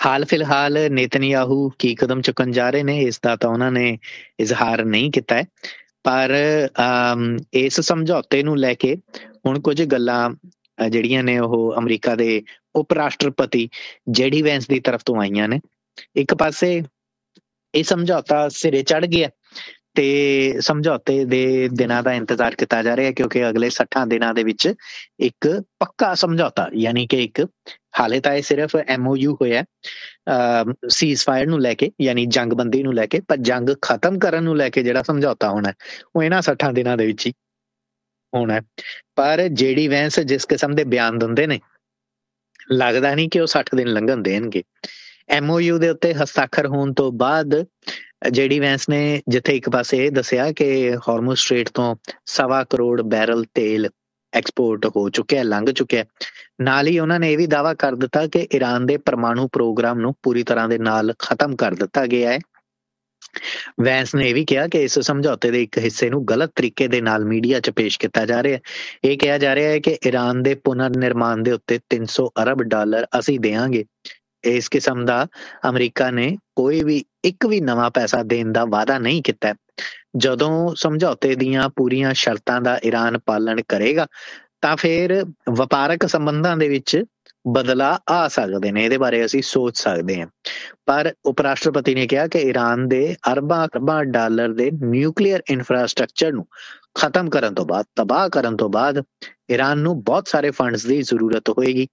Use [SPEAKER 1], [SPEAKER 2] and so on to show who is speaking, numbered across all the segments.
[SPEAKER 1] ਹਾਲ ਫਿਲਹਾਲ ਨੇਤਨਯਾਹੂ ਕੀ ਕਦਮ ਚੁੱਕਣ ਜਾ ਰਹੇ ਨੇ ਇਸ ਦਾ ਤਾਂ ਉਹਨਾਂ ਨੇ ਇਜ਼ਹਾਰ ਨਹੀਂ ਕੀਤਾ ਹੈ, ਪਰ ਇਸ ਸਮਝੌਤੇ ਨੂੰ ਲੈ ਕੇ ਹੁਣ ਕੁਝ ਗੱਲਾਂ ਜਿਹੜੀਆਂ ਨੇ ਉਹ ਅਮਰੀਕਾ ਦੇ ਉਪ ਰਾਸ਼ਟਰਪਤੀ JD ਵੈਂਸ ਦੀ ਤਰਫ ਤੋਂ ਆਈਆਂ ਨੇ। ਇੱਕ ਪਾਸੇ ਇਹ ਸਮਝੌਤਾ ਸਿਰੇ ਚੜ ਗਿਆ ਤੇ ਸਮਝੌਤੇ ਦੇ ਦਿਨਾਂ ਦਾ ਇੰਤਜ਼ਾਰ ਕੀਤਾ ਜਾ ਰਿਹਾ, ਕਿਉਂਕਿ ਅਗਲੇ 60 ਦਿਨਾਂ ਦੇ ਵਿੱਚ ਇੱਕ ਪੱਕਾ ਸਮਝੌਤਾ, ਯਾਨੀ ਕਿ ਇੱਕ ਹਾਲੇ ਤਾਂ ਇਹ ਸਿਰਫ MOU ਹੋਇਆ ਸੀਜ਼ ਫਾਇਰ ਨੂੰ ਲੈ ਕੇ, ਯਾਨੀ ਜੰਗਬੰਦੀ ਨੂੰ ਲੈ ਕੇ, ਪਰ ਜੰਗ ਖਤਮ ਕਰਨ ਨੂੰ ਲੈ ਕੇ ਜਿਹੜਾ ਸਮਝੌਤਾ ਹੋਣਾ ਉਹ ਇਹਨਾਂ 60 ਦਿਨਾਂ ਦੇ ਵਿੱਚ ਹੀ ਹੋਣਾ। ਪਰ JD ਵੈਂਸ ਜਿਸ ਕਿਸਮ ਦੇ ਬਿਆਨ ਦਿੰਦੇ ਨੇ, ਲੱਗਦਾ ਨਹੀਂ ਕਿ ਉਹ 60 ਦਿਨ ਲੰਘਣ ਦੇਣਗੇ। MOU ਦੇ ਉੱਤੇ ਹਸਤਾਖਰ ਹੋਣ ਤੋਂ ਬਾਅਦ JD ਵੈਂਸ ਨੇ ਜਿੱਥੇ ਇੱਕ ਪਾਸੇ ਇਹ ਦੱਸਿਆ ਕਿ ਹਾਰਮੁਜ਼ ਸਟ੍ਰੇਟ ਤੋਂ 1.25 ਕਰੋੜ ਬੈਰਲ ਤੇਲ ਐਕਸਪੋਰਟ ਹੋ ਚੁੱਕਿਆ, ਲੰਘ ਚੁੱਕਿਆ, ਨਾਲ ਹੀ ਉਹਨਾਂ ਨੇ ਇਹ ਵੀ ਦਾਅਵਾ ਕਰ ਦਿੱਤਾ ਕਿ ਈਰਾਨ ਦੇ ਪਰਮਾਣੂ ਪ੍ਰੋਗਰਾਮ ਨੂੰ ਪੂਰੀ ਤਰ੍ਹਾਂ ਦੇ ਨਾਲ ਖਤਮ ਕਰ ਦਿੱਤਾ ਗਿਆ ਹੈ। ਵੈਂਸ ਨੇ ਇਹ ਵੀ ਕਿਹਾ ਕਿ ਇਸ ਸਮਝੌਤੇ ਦੇ ਇੱਕ ਹਿੱਸੇ ਨੂੰ ਗਲਤ ਤਰੀਕੇ ਦੇ ਨਾਲ ਮੀਡੀਆ 'ਚ ਪੇਸ਼ ਕੀਤਾ ਜਾ ਰਿਹਾ ਹੈ। ਇਹ ਕਿਹਾ ਜਾ ਰਿਹਾ ਹੈ ਕਿ ਈਰਾਨ ਦੇ ਪੁਨਰ ਨਿਰਮਾਣ ਦੇ ਉੱਤੇ 300 ਅਰਬ ਡਾਲਰ ਅਸੀਂ ਦੇਵਾਂਗੇ। ਇਸ ਕਿਸਮ ਦਾ ਅਮਰੀਕਾ ਨੇ ਕੋਈ ਵੀ ਇੱਕ ਵੀ ਨਵਾਂ ਪੈਸਾ ਦੇਣ ਦਾ ਵਾਅਦਾ ਨਹੀਂ ਕੀਤਾ। ਜਦੋਂ ਸਮਝੌਤੇ ਦੀਆਂ ਪੂਰੀਆਂ ਸ਼ਰਤਾਂ ਦਾ ਈਰਾਨ ਪਾਲਣ ਕਰੇਗਾ ਤਾਂ ਫਿਰ ਵਪਾਰਕ ਸੰਬੰਧਾਂ ਦੇ ਵਿੱਚ ਬਦਲਾਅ ਆ ਸਕਦੇ ਨੇ, ਇਹਦੇ ਬਾਰੇ ਅਸੀਂ ਸੋਚ ਸਕਦੇ ਹਾਂ। ਪਰ ਉਪ ਰਾਸ਼ਟਰਪਤੀ ਨੇ ਕਿਹਾ ਕਿ ਈਰਾਨ ਦੇ ਅਰਬਾਂ ਡਾਲਰ ਦੇ ਨਿਊਕਲੀਅਰ ਇਨਫਰਾਸਟ੍ਰਕਚਰ ਨੂੰ ਖਤਮ ਕਰਨ ਤੋਂ ਬਾਅਦ, ਤਬਾਹ ਕਰਨ ਤੋਂ ਬਾਅਦ ਈਰਾਨ ਨੂੰ ਬਹੁਤ ਸਾਰੇ ਫੰਡਸ ਦੀ ਜ਼ਰੂਰਤ ਹੋਏਗੀ।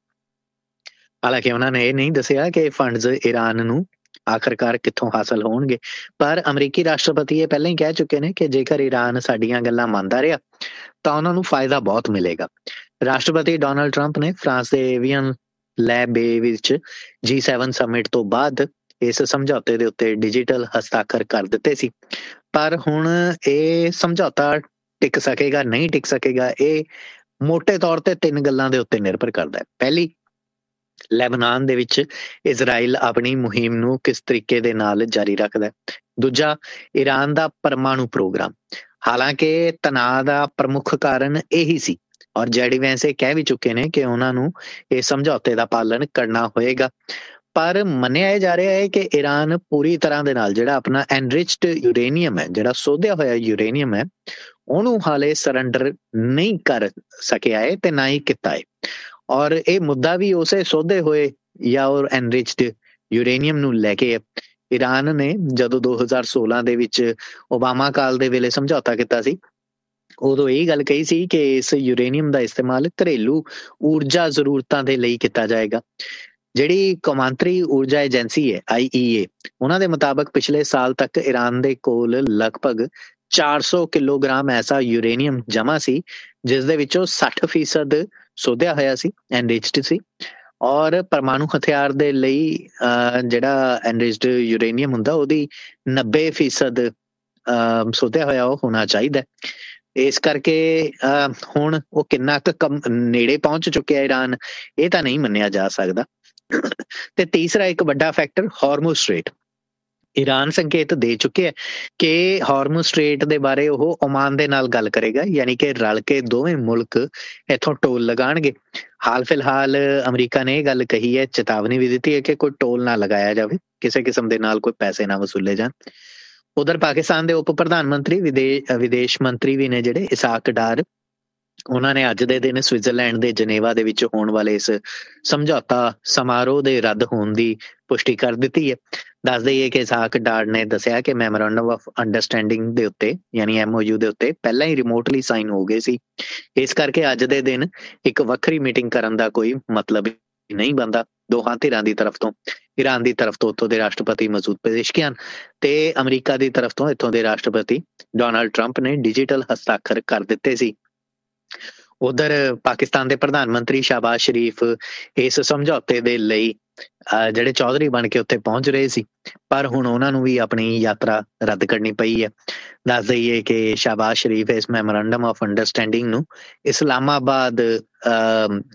[SPEAKER 1] ਹਾਲਾਂਕਿ ਉਹਨਾਂ ਨੇ ਇਹ ਨਹੀਂ ਦੱਸਿਆ ਕਿ ਫੰਡਸ ਈਰਾਨ ਨੂੰ ਆਖਰਕਾਰ ਕਿੱਥੋਂ ਹਾਸਲ ਹੋਣਗੇ, ਪਰ ਅਮਰੀਕੀ ਰਾਸ਼ਟਰਪਤੀ ਇਹ ਪਹਿਲਾਂ ਹੀ ਕਹਿ ਚੁੱਕੇ ਨੇ ਕਿ ਜੇਕਰ ਈਰਾਨ ਸਾਡੀਆਂ ਗੱਲਾਂ ਮੰਨਦਾ ਰਿਹਾ ਤਾਂ ਉਹਨਾਂ ਨੂੰ ਫਾਇਦਾ ਬਹੁਤ ਮਿਲੇਗਾ। ਰਾਸ਼ਟਰਪਤੀ ਡੋਨਾਲਡ ਟਰੰਪ ਨੇ ਫਰਾਂਸ ਦੇ ਏਵੀਅਨ ਲੈ ਬੇ ਵਿੱਚ G7 ਸਮਿਟ ਤੋਂ ਬਾਅਦ ਇਸ ਸਮਝੌਤੇ ਦੇ ਉੱਤੇ ਡਿਜੀਟਲ ਹਸਤਾਖਰ ਕਰ ਦਿੱਤੇ ਸੀ, ਪਰ ਹੁਣ ਇਹ ਸਮਝੌਤਾ ਟਿਕ ਸਕੇਗਾ ਨਹੀਂ ਟਿਕ ਸਕੇਗਾ, ਇਹ ਮੋਟੇ ਤੌਰ ਤੇ 3 ਗੱਲਾਂ ਦੇ ਉੱਤੇ ਨਿਰਭਰ ਕਰਦਾ ਹੈ। ਪਹਿਲੀ, ਲੈਬਨਾਨ ਦੇ ਵਿੱਚ ਇਜ਼ਰਾਈਲ ਆਪਣੀ ਮੁਹਿੰਮ ਨੂੰ ਕਿਸ ਤਰੀਕੇ ਦੇ ਨਾਲ ਜਾਰੀ ਰੱਖਦਾ ਹੈ। ਦੂਜਾ, ਈਰਾਨ ਦਾ ਪਰਮਾਣੂ ਪ੍ਰੋਗਰਾਮ। ਹਾਲਾਂਕਿ ਤਣਾਅ ਦਾ ਪ੍ਰਮੁੱਖ ਕਾਰਨ ਇਹੀ ਸੀ ਔਰ JD ਵੈਂਸ ਇਹ ਕਹਿ ਵੀ ਚੁੱਕੇ ਨੇ ਕਿ ਉਹਨਾਂ ਨੂੰ ਇਸ ਸਮਝੌਤੇ ਦਾ ਪਾਲਣ ਕਰਨਾ ਹੋਏਗਾ, ਪਰ ਮੰਨਿਆ ਇਹ ਜਾ ਰਿਹਾ ਹੈ ਕਿ ਈਰਾਨ ਪੂਰੀ ਤਰ੍ਹਾਂ ਦੇ ਨਾਲ ਜਿਹੜਾ ਆਪਣਾ ਐਨਰਿਚਡ ਯੂਰੇਨੀਅਮ ਹੈ, ਜਿਹੜਾ ਸੋਧਿਆ ਹੋਇਆ ਯੂਰੇਨੀਅਮ ਹੈ, ਉਹਨੂੰ ਹਾਲੇ ਸਰੈਂਡਰ ਨਹੀਂ ਕਰ ਸਕਿਆ ਹੈ ਤੇ ਨਾ ਹੀ ਕੀਤਾ ਹੈ। ਔਰ ਇਹ ਮੁੱਦਾ ਵੀ ਉਸੇ ਸੋਧੇ ਹੋਏ ਜਾਂ ਐਨਰਿਚਡ ਯੂਰੇਨੀਅਮ ਨੂੰ ਲੈ ਕੇ ਈਰਾਨ ਨੇ ਜਦੋਂ 2016 ਦੇ ਵਿੱਚ ਓਬਾਮਾ ਕਾਲ ਦੇ ਵੇਲੇ ਸਮਝੌਤਾ ਕੀਤਾ ਸੀ, ਉਦੋਂ ਇਹ ਗੱਲ ਕਹੀ ਸੀ ਕਿ ਇਸ ਯੂਰੇਨੀਅਮ ਦਾ ਇਸਤੇਮਾਲ ਘਰੇਲੂ ਊਰਜਾ ਜ਼ਰੂਰਤਾਂ ਦੇ ਲਈ ਕੀਤਾ ਜਾਏਗਾ। ਜਿਹੜੀ ਕੌਮਾਂਤਰੀ ਊਰਜਾ ਏਜੰਸੀ ਹੈ IEA, ਉਹਨਾਂ ਦੇ ਮੁਤਾਬਕ ਪਿਛਲੇ ਸਾਲ ਤੱਕ ਈਰਾਨ ਦੇ ਕੋਲ ਲਗਭਗ 400 ਕਿਲੋਗ੍ਰਾਮ ਐਸਾ ਯੂਰੇਨੀਅਮ ਜਮ੍ਹਾਂ ਸੀ, ਜਿਸ ਦੇ ਵਿੱਚੋਂ 60% ਸੋਧਿਆ ਹੋਇਆ ਸੀ, ਐਨਰਿਚਡ ਸੀ। ਔਰ ਪਰਮਾਣੂ ਹਥਿਆਰ ਦੇ ਲਈ ਜਿਹੜਾ ਐਨਰਿਚਡ ਯੂਰੇਨੀਅਮ ਹੁੰਦਾ ਉਹਦੀ 90% ਸੋਧਿਆ ਹੋਇਆ ਉਹ ਹੋਣਾ ਚਾਹੀਦਾ। ਇਸ ਕਰਕੇ ਹੁਣ ਉਹ ਕਿੰਨਾ ਕੁ ਨੇੜੇ ਪਹੁੰਚ ਚੁੱਕਿਆ ਈਰਾਨ, ਇਹ ਤਾਂ ਨਹੀਂ ਮੰਨਿਆ ਜਾ ਸਕਦਾ। ਤੇ ਤੀਸਰਾ ਇੱਕ ਵੱਡਾ ਫੈਕਟਰ ਹਾਰਮੁਜ਼ ਸਟ੍ਰੇਟ। ਈਰਾਨ ਸੰਕੇਤ ਦੇ ਚੁੱਕਿਆ ਕਿ ਹਾਰਮੁਜ਼ ਸਟ੍ਰੇਟ ਦੇ ਬਾਰੇ ਉਹ ਓਮਾਨ ਦੇ ਨਾਲ ਗੱਲ ਕਰੇਗਾ, ਯਾਨੀ ਕਿ ਰਲ ਕੇ ਦੋਵੇਂ ਮੁਲਕ ਇੱਥੋਂ ਟੋਲ ਲਗਾਉਣਗੇ। ਹਾਲ ਫਿਲਹਾਲ ਅਮਰੀਕਾ ਨੇ ਇਹ ਗੱਲ ਕਹੀ ਹੈ, ਚੇਤਾਵਨੀ ਵੀ ਦਿੱਤੀ ਹੈ ਕਿ ਕੋਈ ਟੋਲ ਨਾ ਲਗਾਇਆ ਜਾਵੇ, ਕਿਸੇ ਕਿਸਮ ਦੇ ਨਾਲ ਕੋਈ ਪੈਸੇ ਨਾ ਵਸੂਲੇ ਜਾਣ। ਉਧਰ ਪਾਕਿਸਤਾਨ ਦੇ ਉਪ ਪ੍ਰਧਾਨ ਮੰਤਰੀ ਵਿਦੇਸ਼ ਮੰਤਰੀ ਵੀ ਨੇ ਜਿਹੜੇ ਇਸਾਕ ਡਾਰ, ਉਹਨਾਂ ਨੇ ਅੱਜ ਦੇ ਦਿਨ ਸਵਿਟਜ਼ਰਲੈਂਡ ਦੇ ਜਨੇਵਾ ਦੇ ਵਿੱਚ ਹੋਣ ਵਾਲੇ ਇਸ ਸਮਝੌਤਾ ਸਮਾਰੋਹ ਦੇ ਰੱਦ ਹੋਣ ਦੀ ਪੁਸ਼ਟੀ ਕਰ ਦਿੱਤੀ ਹੈ। ਦੱਸ ਦਈਏ ਕਿ ਇਸਾਕ ਡਾਰ ਨੇ ਦੱਸਿਆ ਕਿ ਮੈਮੋਰੈਂਡਮ ਆਫ ਅੰਡਰਸਟੈਂਡਿੰਗ ਦੇ ਉੱਤੇ, ਯਾਨੀ MOU ਦੇ ਉੱਤੇ ਪਹਿਲਾਂ ਹੀ ਰਿਮੋਟਲੀ ਸਾਈਨ ਹੋ ਗਏ ਸੀ। ਇਸ ਕਰਕੇ ਅੱਜ ਦੇ ਦਿਨ ਇੱਕ ਵੱਖਰੀ ਮੀਟਿੰਗ ਕਰਨ ਦਾ ਕੋਈ ਮਤਲਬ ਨਹੀਂ ਬਣਦਾ। ਦੋਹਾਂ ਧਿਰਾਂ ਦੀ ਤਰਫ ਤੋਂ, ਈਰਾਨ ਦੀ ਤਰਫ ਤੋਂ ਉੱਥੋਂ ਦੇ ਰਾਸ਼ਟਰਪਤੀ ਮਸੂਦ ਪੇਜ਼ੇਸ਼ਕਿਆਨ ਤੇ ਅਮਰੀਕਾ ਦੀ ਤਰਫ ਤੋਂ ਇੱਥੋਂ ਦੇ ਰਾਸ਼ਟਰਪਤੀ ਡੋਨਾਲਡ ਟਰੰਪ ਨੇ ਡਿਜੀਟਲ ਹਸਤਾਖਰ ਕਰ ਦਿੱਤੇ ਸੀ। ਉਧਰ ਪਾਕਿਸਤਾਨ ਦੇ ਪ੍ਰਧਾਨ ਮੰਤਰੀ ਸ਼ਾਹਬਾਜ਼ ਸ਼ਰੀਫ ਇਸ ਸਮਝੌਤੇ ਦੇ ਲਈ ਜਿਹੜੇ ਚੌਧਰੀ ਬਣ ਕੇ ਉੱਥੇ ਪਹੁੰਚ ਰਹੇ ਸੀ, ਪਰ ਹੁਣ ਉਹਨਾਂ ਨੂੰ ਵੀ ਆਪਣੀ ਯਾਤਰਾ ਰੱਦ ਕਰਨੀ ਪਈ ਹੈ। ਦੱਸ ਦਈਏ ਕਿ ਸ਼ਾਹਬਾਜ਼ ਸ਼ਰੀਫ ਇਸ ਮੈਮੋਰੈਂਡਮ ਆਫ ਅੰਡਰਸਟੈਂਡਿੰਗ ਨੂੰ ਇਸਲਾਮਾਬਾਦ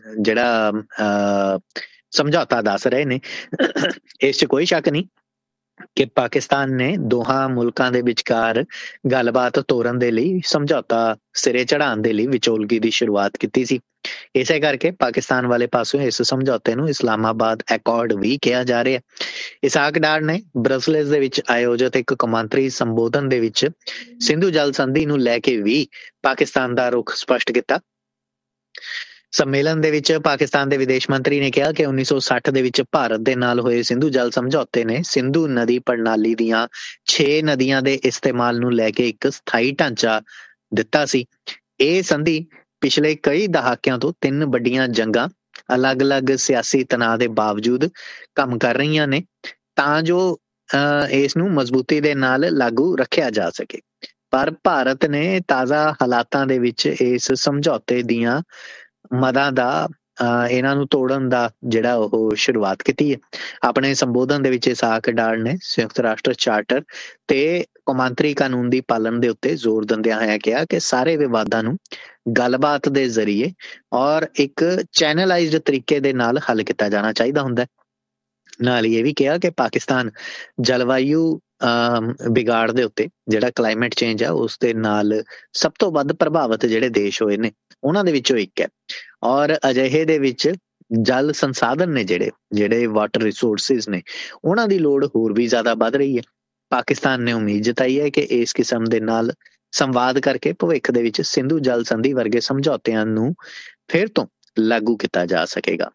[SPEAKER 1] ਜਿਹੜਾ ਸਮਝੌਤਾ ਦੱਸ ਰਹੇ ਨੇ। ਇਸ 'ਚ ਕੋਈ ਸ਼ੱਕ ਨਹੀਂ ਕਿ ਪਾਕਿਸਤਾਨ ਨੇ ਦੋਹਾਂ ਮੁਲਕਾਂ ਦੇ ਵਿਚਕਾਰ ਗੱਲਬਾਤ ਤੋਰਨ ਦੇ ਲਈ ਸਮਝੌਤਾ ਸਿਰੇ ਚੜਾਉਣ ਦੇ ਲਈ ਵਿਚੋਲਗੀ ਦੀ ਸ਼ੁਰੂਆਤ ਕੀਤੀ ਸੀ। ਇਸੇ ਕਰਕੇ ਪਾਕਿਸਤਾਨ ਵਾਲੇ ਪਾਸੋਂ ਇਸ ਸਮਝੌਤੇ ਨੂੰ ਇਸਲਾਮਾਬਾਦ ਐਕੋਰਡ ਵੀ ਕਿਹਾ ਜਾ ਰਿਹਾ। ਇਸਾਕ ਡਾਰ ਨੇ ਬਰਸਲਸ ਦੇ ਵਿੱਚ ਆਯੋਜਿਤ ਇੱਕ ਕੌਮਾਂਤਰੀ ਸੰਬੋਧਨ ਦੇ ਵਿੱਚ ਸਿੰਧੂ ਜਲ ਸੰਧੀ ਨੂੰ ਲੈ ਕੇ ਵੀ ਪਾਕਿਸਤਾਨ ਦਾ ਰੁਖ ਸਪਸ਼ਟ ਕੀਤਾ। ਸੰਮੇਲਨ ਦੇ ਵਿੱਚ ਪਾਕਿਸਤਾਨ ਦੇ ਵਿਦੇਸ਼ ਮੰਤਰੀ ਨੇ ਕਿਹਾ ਕਿ 1960 ਦੇ ਵਿੱਚ ਭਾਰਤ ਦੇ ਨਾਲ ਹੋਏ ਸਿੰਧੂ ਜਲ ਸਮਝੌਤੇ ਨੇ ਸਿੰਧੂ ਨਦੀ ਪ੍ਰਣਾਲੀ ਦੀਆਂ 6 ਨਦੀਆਂ ਦੇ ਇਸਤੇਮਾਲ ਨੂੰ ਲੈ ਕੇ ਇੱਕ ਸਥਾਈ ਢਾਂਚਾ ਦਿੱਤਾ ਸੀ। ਇਹ ਸੰਧੀ ਪਿਛਲੇ ਕਈ ਦਹਾਕਿਆਂ ਤੋਂ 3 ਵੱਡੀਆਂ ਜੰਗਾਂ ਅਲੱਗ-ਅਲੱਗ ਸਿਆਸੀ ਤਣਾਅ ਦੇ ਬਾਵਜੂਦ ਕੰਮ ਕਰ ਰਹੀਆਂ ਨੇ ਤਾਂ ਜੋ ਇਸ ਨੂੰ ਮਜ਼ਬੂਤੀ ਦੇ ਨਾਲ ਲਾਗੂ ਰੱਖਿਆ ਜਾ ਸਕੇ। ਪਰ ਭਾਰਤ ਨੇ ਤਾਜ਼ਾ ਹਾਲਾਤਾਂ ਦੇ ਵਿੱਚ ਇਸ ਸਮਝੌਤੇ ਦੀਆਂ ਮਦਾਂ ਦਾ ਇਹਨਾਂ ਨੂੰ ਤੋੜਨ ਦਾ ਜਿਹੜਾ ਉਹ ਸ਼ੁਰੂਆਤ ਕੀਤੀ ਹੈ। ਆਪਣੇ ਸੰਬੋਧਨ ਦੇ ਵਿੱਚ ਇਸਾਕ ਡਾਰ ਨੇ ਸੰਯੁਕਤ ਰਾਸ਼ਟਰ ਚਾਰਟਰ ਤੇ ਕੌਮਾਂਤਰੀ ਕਾਨੂੰਨ ਦੀ ਪਾਲਣ ਦੇ ਉੱਤੇ ਜ਼ੋਰ ਦਿੰਦਿਆਂ ਹੋਇਆ ਕਿਹਾ ਕਿ ਸਾਰੇ ਵਿਵਾਦਾਂ ਨੂੰ ਗੱਲਬਾਤ ਦੇ ਜ਼ਰੀਏ ਔਰ ਇੱਕ ਚੈਨਲਾਈਜ਼ਡ ਤਰੀਕੇ ਦੇ ਨਾਲ ਹੱਲ ਕੀਤਾ ਜਾਣਾ ਚਾਹੀਦਾ ਹੁੰਦਾ। ਨਾਲ ਹੀ ਇਹ ਵੀ ਕਿਹਾ ਕਿ ਪਾਕਿਸਤਾਨ ਜਲਵਾਯੂ ਵਿਗਾੜ ਦੇ ਉੱਤੇ ਜਿਹੜਾ ਕਲਾਈਮੇਟ ਚੇਂਜ ਆ ਉਸ ਦੇ ਨਾਲ ਸਭ ਤੋਂ ਵੱਧ ਪ੍ਰਭਾਵਿਤ ਜਿਹੜੇ ਦੇਸ਼ ਹੋਏ ਨੇ ਉਹਨਾਂ ਦੇ ਵਿੱਚੋਂ ਇੱਕ ਹੈ। ਔਰ ਅਜਿਹੇ ਦੇ ਵਿੱਚ ਜਲ ਸੰਸਾਧਨ ਨੇ ਜਿਹੜੇ ਵਾਟਰ ਰਿਸੋਰਸਿਸ ਨੇ ਉਹਨਾਂ ਦੀ ਲੋੜ ਹੋਰ ਵੀ ਜ਼ਿਆਦਾ ਵੱਧ ਰਹੀ ਹੈ। ਪਾਕਿਸਤਾਨ ਨੇ ਉਮੀਦ ਜਤਾਈ ਹੈ ਕਿ ਇਸ ਕਿਸਮ ਦੇ ਨਾਲ ਸੰਵਾਦ ਕਰਕੇ ਭਵਿੱਖ ਦੇ ਵਿੱਚ ਸਿੰਧੂ ਜਲ ਸੰਧੀ ਵਰਗੇ ਸਮਝੌਤਿਆਂ ਨੂੰ ਫਿਰ ਤੋਂ ਲਾਗੂ ਕੀਤਾ ਜਾ ਸਕੇਗਾ।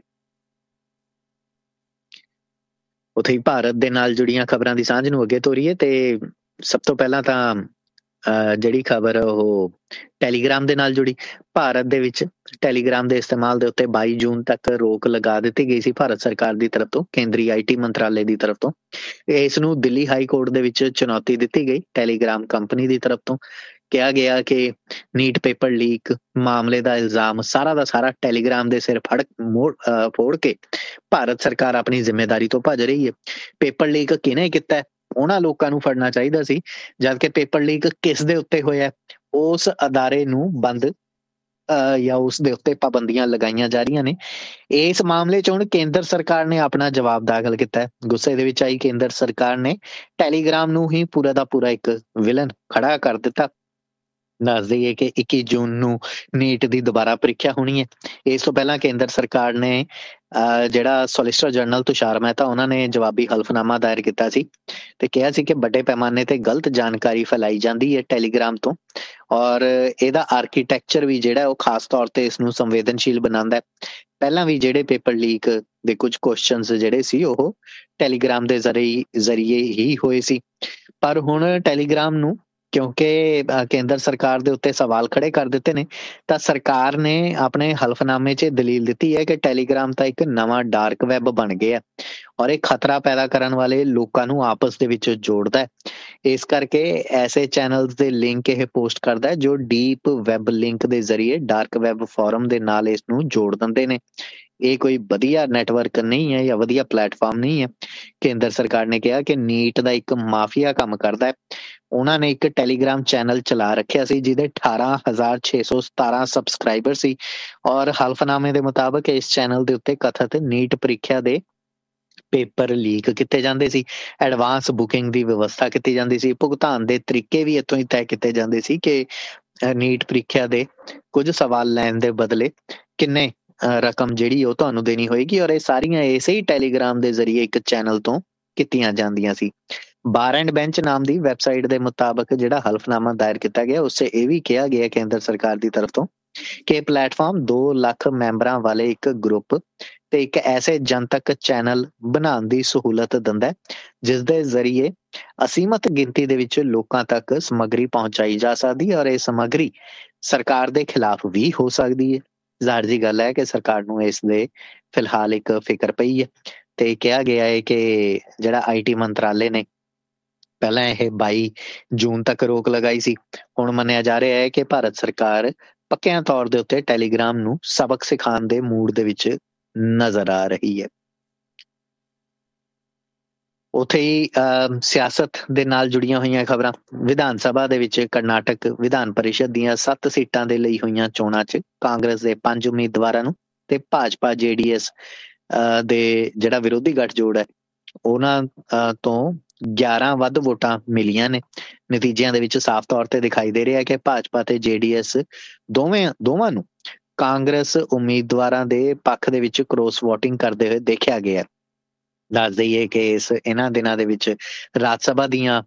[SPEAKER 1] ਉੱਥੇ ਹੀ ਭਾਰਤ ਦੇ ਨਾਲ ਜੁੜੀਆਂ ਖਬਰਾਂ ਦੀ ਸਾਂਝ ਨੂੰ ਅੱਗੇ ਤੋਰੀਏ ਤੇ ਸਭ ਤੋਂ ਪਹਿਲਾਂ ਤਾਂ ਜਿਹੜੀ ਖਬਰ ਉਹ ਟੈਲੀਗ੍ਰਾਮ ਦੇ ਨਾਲ ਜੁੜੀ। ਭਾਰਤ ਦੇ ਵਿੱਚ ਟੈਲੀਗ੍ਰਾਮ ਦੇ ਇਸਤੇਮਾਲ ਦੇ ਉੱਤੇ 22 ਜੂਨ ਤੱਕ ਰੋਕ ਲਗਾ ਦਿੱਤੀ ਗਈ ਸੀ ਭਾਰਤ ਸਰਕਾਰ ਦੀ ਤਰਫ ਤੋਂ, ਕੇਂਦਰੀ IT ਮੰਤਰਾਲੇ ਦੀ ਤਰਫ ਤੋਂ। ਇਸ ਨੂੰ ਦਿੱਲੀ ਹਾਈ ਕੋਰਟ ਦੇ ਵਿੱਚ ਚੁਣੌਤੀ ਦਿੱਤੀ ਗਈ ਟੈਲੀਗ੍ਰਾਮ ਕੰਪਨੀ ਦੀ ਤਰਫ ਤੋਂ। ਕਿਹਾ ਗਿਆ ਕਿ ਨੀਟ ਪੇਪਰ ਲੀਕ ਮਾਮਲੇ ਦਾ ਇਲਜ਼ਾਮ ਸਾਰਾ ਦਾ ਸਾਰਾ ਟੈਲੀਗ੍ਰਾਮ ਦੇ ਸਿਰ ਫੋੜ ਕੇ ਭਾਰਤ ਸਰਕਾਰ ਆਪਣੀ ਜ਼ਿੰਮੇਵਾਰੀ ਤੋਂ ਭੱਜ ਰਹੀ ਹੈ। ਪੇਪਰ ਲੀਕ ਕਿਹਨੇ ਕੀਤਾ ਉਹਨਾਂ ਲੋਕਾਂ ਨੂੰ ਫੜਨਾ ਚਾਹੀਦਾ ਸੀ, ਜਦਕਿ ਪੇਪਰ ਲੀਕ ਕਿਸ ਦੇ ਉੱਤੇ ਹੋਇਆ ਉਸ ਅਦਾਰੇ ਨੂੰ ਬੰਦ ਜਾਂ ਉਸ ਦੇ ਉੱਤੇ ਪਾਬੰਦੀਆਂ ਲਗਾਈਆਂ ਜਾ ਰਹੀਆਂ ਨੇ। ਇਸ ਮਾਮਲੇ 'ਚ ਹੁਣ ਕੇਂਦਰ ਸਰਕਾਰ ਨੇ ਆਪਣਾ ਜਵਾਬ ਦਾਖਲ ਕੀਤਾ। ਗੁੱਸੇ ਦੇ ਵਿੱਚ ਆਈ ਕੇਂਦਰ ਸਰਕਾਰ ਨੇ ਟੈਲੀਗ੍ਰਾਮ ਨੂੰ ਹੀ ਪੂਰਾ ਦਾ ਪੂਰਾ ਇੱਕ ਵਿਲਨ ਖੜਾ ਕਰ ਦਿੱਤਾ। ਦੱਸ ਦਈਏ ਕਿ 21 ਜੂਨ ਨੂੰ ਨੀਟ ਦੀ ਦੁਬਾਰਾ ਪ੍ਰੀਖਿਆ ਹੋਣੀ ਹੈ। ਇਸ ਤੋਂ ਪਹਿਲਾਂ ਕੇਂਦਰ ਸਰਕਾਰ ਨੇ ਜਿਹੜਾ ਸੋਲਿਸਿਟਰ ਜਨਰਲ ਤੁਸ਼ਾਰ ਮਹਿਤਾ ਉਹਨਾਂ ਨੇ ਜਵਾਬੀ ਹਲਫਨਾਮਾ ਦਾਇਰ ਕੀਤਾ ਸੀ ਤੇ ਕਿਹਾ ਸੀ ਕਿ ਵੱਡੇ ਪੈਮਾਨੇ ਤੇ ਗਲਤ ਜਾਣਕਾਰੀ ਫੈਲਾਈ ਜਾਂਦੀ ਹੈ ਟੈਲੀਗ੍ਰਾਮ ਤੋਂ ਔਰ ਇਹਦਾ ਆਰਕੀਟੈਕਚਰ ਵੀ ਜਿਹੜਾ ਉਹ ਖਾਸ ਤੌਰ ਤੇ ਇਸ ਨੂੰ ਸੰਵੇਦਨਸ਼ੀਲ ਬਣਾਉਂਦਾ ਹੈ। ਪਹਿਲਾਂ ਵੀ ਜਿਹੜੇ ਪੇਪਰ ਲੀਕ ਦੇ ਕੁਝ ਕੁਐਸਚਨਸ ਜਿਹੜੇ ਸੀ ਉਹ ਟੈਲੀਗ੍ਰਾਮ ਦੇ ਜ਼ਰੀਏ ਹੀ ਹੋਏ ਸੀ। ਪਰ ਹੁਣ ਟੈਲੀਗ੍ਰਾਮ ਨੂੰ ਕਿਉਂਕਿ ਕੇਂਦਰ ਸਰਕਾਰ ਦੇ ਉੱਤੇ ਸਵਾਲ ਖੜੇ ਕਰ ਦਿੱਤੇ ਨੇ ਤਾਂ ਸਰਕਾਰ ਨੇ ਆਪਣੇ ਹਲਫਨਾਮੇ 'ਚ ਦਲੀਲ ਦਿੱਤੀ ਹੈ ਕਿ ਟੈਲੀਗ੍ਰਾਮ ਤਾਂ ਇੱਕ ਨਵਾਂ ਡਾਰਕ ਵੈਬ ਬਣ ਗਿਆ ਔਰ ਇਹ ਖਤਰਾ ਪੈਦਾ ਕਰਨ ਵਾਲੇ ਲੋਕਾਂ ਨੂੰ ਆਪਸ ਦੇ ਵਿੱਚ ਜੋੜਦਾ ਹੈ। ਇਸ ਕਰਕੇ ਐਸੇ ਚੈਨਲਸ ਦੇ ਲਿੰਕ ਇਹ ਪੋਸਟ ਕਰਦਾ ਹੈ ਜੋ ਡੀਪ ਵੈਬ ਲਿੰਕ ਦੇ ਜ਼ਰੀਏ ਡਾਰਕ ਵੈਬ ਫੋਰਮ ਦੇ ਨਾਲ ਇਸ ਨੂੰ ਜੋੜ ਦਿੰਦੇ ਨੇ। ਇਹ ਕੋਈ ਵਧੀਆ ਨੈਟਵਰਕ ਨਹੀਂ ਹੈ ਜਾਂ ਵਧੀਆ ਪਲੇਟਫਾਰਮ ਨਹੀਂ ਹੈ। ਕੇਂਦਰ ਸਰਕਾਰ ਨੇ ਕਿਹਾ ਕਿ ਨੀਟ ਦਾ ਇੱਕ ਮਾਫੀਆ ਕੰਮ ਕਰਦਾ ਹੈ। ਉਹਨਾਂ ਨੇ ਇੱਕ ਟੈਲੀਗ੍ਰਾਮ ਚੈਨਲ ਚਲਾ ਰੱਖਿਆ ਸੀ ਜਿਹਦੇ 18,617 ਸਬਸਕ੍ਰਾਈਬਰ ਸੀ ਔਰ ਹਲਫਨਾਮੇ ਦੇ ਮੁਤਾਬਕ ਇਸ ਚੈਨਲ ਦੇ ਉੱਤੇ ਕਥਿਤ ਨੀਟ ਪ੍ਰੀਖਿਆ ਦੇ ਪੇਪਰ ਲੀਕ ਕੀਤੇ ਜਾਂਦੇ ਸੀ, ਐਡਵਾਂਸ ਬੁਕਿੰਗ ਦੀ ਵਿਵਸਥਾ ਕੀਤੀ ਜਾਂਦੀ ਸੀ, ਭੁਗਤਾਨ ਦੇ ਤਰੀਕੇ ਵੀ ਇੱਥੋਂ ਹੀ ਤੈਅ ਕੀਤੇ ਜਾਂਦੇ ਸੀ ਕਿ ਨੀਟ ਪ੍ਰੀਖਿਆ ਦੇ ਕੁਝ ਸਵਾਲ ਲੈਣ ਦੇ ਬਦਲੇ ਕਿੰਨੇ ਰਕਮ ਜਿਹੜੀ ਉਹ ਤੁਹਾਨੂੰ ਦੇਣੀ ਹੋਏਗੀ ਔਰ ਇਹ ਸਾਰੀਆਂ ਇਸੇ ਹੀ ਟੈਲੀਗ੍ਰਾਮ ਦੇ ਜ਼ਰੀਏ ਇੱਕ ਚੈਨਲ ਤੋਂ ਕੀਤੀਆਂ ਜਾਂਦੀਆਂ ਸੀ। ਬਾਰ ਐਂਡ ਬੈਂਚ ਨਾਮ ਦੀ ਵੈਬਸਾਈਟ ਦੇ ਮੁਤਾਬਕ ਜਿਹੜਾ ਹਲਫਨਾਮਾ ਦਾਇਰ ਕੀਤਾ ਗਿਆ ਉਸ 'ਚ ਇਹ ਵੀ ਕਿਹਾ ਗਿਆ ਕੇਂਦਰ ਸਰਕਾਰ ਦੀ ਤਰਫ ਤੋਂ ਕਿ ਇਹ ਪਲੇਟਫਾਰਮ 2 ਲੱਖ ਮੈਂਬਰਾਂ ਵਾਲੇ ਇੱਕ ਗਰੁੱਪ ਤੇ ਇੱਕ ਐਸੇ ਜਨਤਕ ਚੈਨਲ ਬਣਾਉਣ ਦੀ ਸਹੂਲਤ ਦਿੰਦਾ ਜਿਸ ਦੇ ਜ਼ਰੀਏ ਅਸੀਮਤ ਗਿਣਤੀ ਦੇ ਵਿੱਚ ਲੋਕਾਂ ਤੱਕ ਸਮੱਗਰੀ ਪਹੁੰਚਾਈ ਜਾ ਸਕਦੀ ਹੈ ਔਰ ਇਹ ਸਮੱਗਰੀ ਸਰਕਾਰ ਦੇ ਖਿਲਾਫ ਵੀ ਹੋ ਸਕਦੀ ਹੈ। ਜ਼ਾਹਰ ਜੀ ਗੱਲ ਹੈ ਕਿ ਸਰਕਾਰ ਨੂੰ ਇਸ ਦੇ ਫਿਲਹਾਲ ਇੱਕ ਫਿਕਰ ਪਈ ਹੈ ਤੇ ਕਿਹਾ ਗਿਆ ਹੈ ਕਿ ਜਿਹੜਾ IT ਮੰਤਰਾਲੇ ਨੇ ਪਹਿਲਾਂ ਇਹ 22 ਜੂਨ ਤੱਕ ਰੋਕ ਲਗਾਈ ਸੀ। ਹੁਣ ਮੰਨਿਆ ਜਾ ਰਿਹਾ ਹੈ ਕਿ ਭਾਰਤ ਸਰਕਾਰ ਪੱਕਿਆਂ ਤੌਰ ਦੇ ਉੱਤੇ ਟੈਲੀਗ੍ਰਾਮ ਨੂੰ ਸਬਕ ਸਿਖਾਉਣ ਦੇ ਮੂਡ ਦੇ ਵਿੱਚ ਨਜ਼ਰ ਆ ਰਹੀ ਹੈ। ਉੱਥੇ ਹੀ ਸਿਆਸਤ ਦੇ ਨਾਲ ਜੁੜੀਆਂ ਹੋਈਆਂ ਖਬਰਾਂ। ਵਿਧਾਨ ਸਭਾ ਦੇ ਵਿੱਚ ਕਰਨਾਟਕ ਵਿਧਾਨ ਪਰਿਸ਼ਦ ਦੀਆਂ 7 ਸੀਟਾਂ ਦੇ ਲਈ ਹੋਈਆਂ ਚੋਣਾਂ 'ਚ ਕਾਂਗਰਸ ਦੇ 5 ਉਮੀਦਵਾਰਾਂ ਨੂੰ ਤੇ ਭਾਜਪਾ JDS ਦੇ ਜਿਹੜਾ ਵਿਰੋਧੀ ਗੱਠਜੋੜ ਹੈ ਉਹਨਾਂ ਤੋਂ 11 ਵੱਧ ਵੋਟਾਂ ਮਿਲੀਆਂ ਨੇ। ਨਤੀਜਿਆਂ ਦੇ ਵਿੱਚ ਸਾਫ਼ ਤੌਰ ਤੇ ਦਿਖਾਈ ਦੇ ਰਿਹਾ ਕਿ ਭਾਜਪਾ ਤੇ ਜੇਡੀਐਸ ਦੋਵਾਂ ਨੂੰ ਕਾਂਗਰਸ ਉਮੀਦਵਾਰਾਂ ਦੇ ਪੱਖ ਦੇ ਵਿੱਚ ਕ੍ਰੋਸ ਵੋਟਿੰਗ ਕਰਦੇ ਹੋਏ ਦੇਖਿਆ ਗਿਆ। ਦੱਸ ਦਈਏ ਕਿ ਇਹਨਾਂ ਦਿਨਾਂ ਦੇ ਵਿੱਚ ਰਾਜ ਸਭਾ ਦੀਆਂ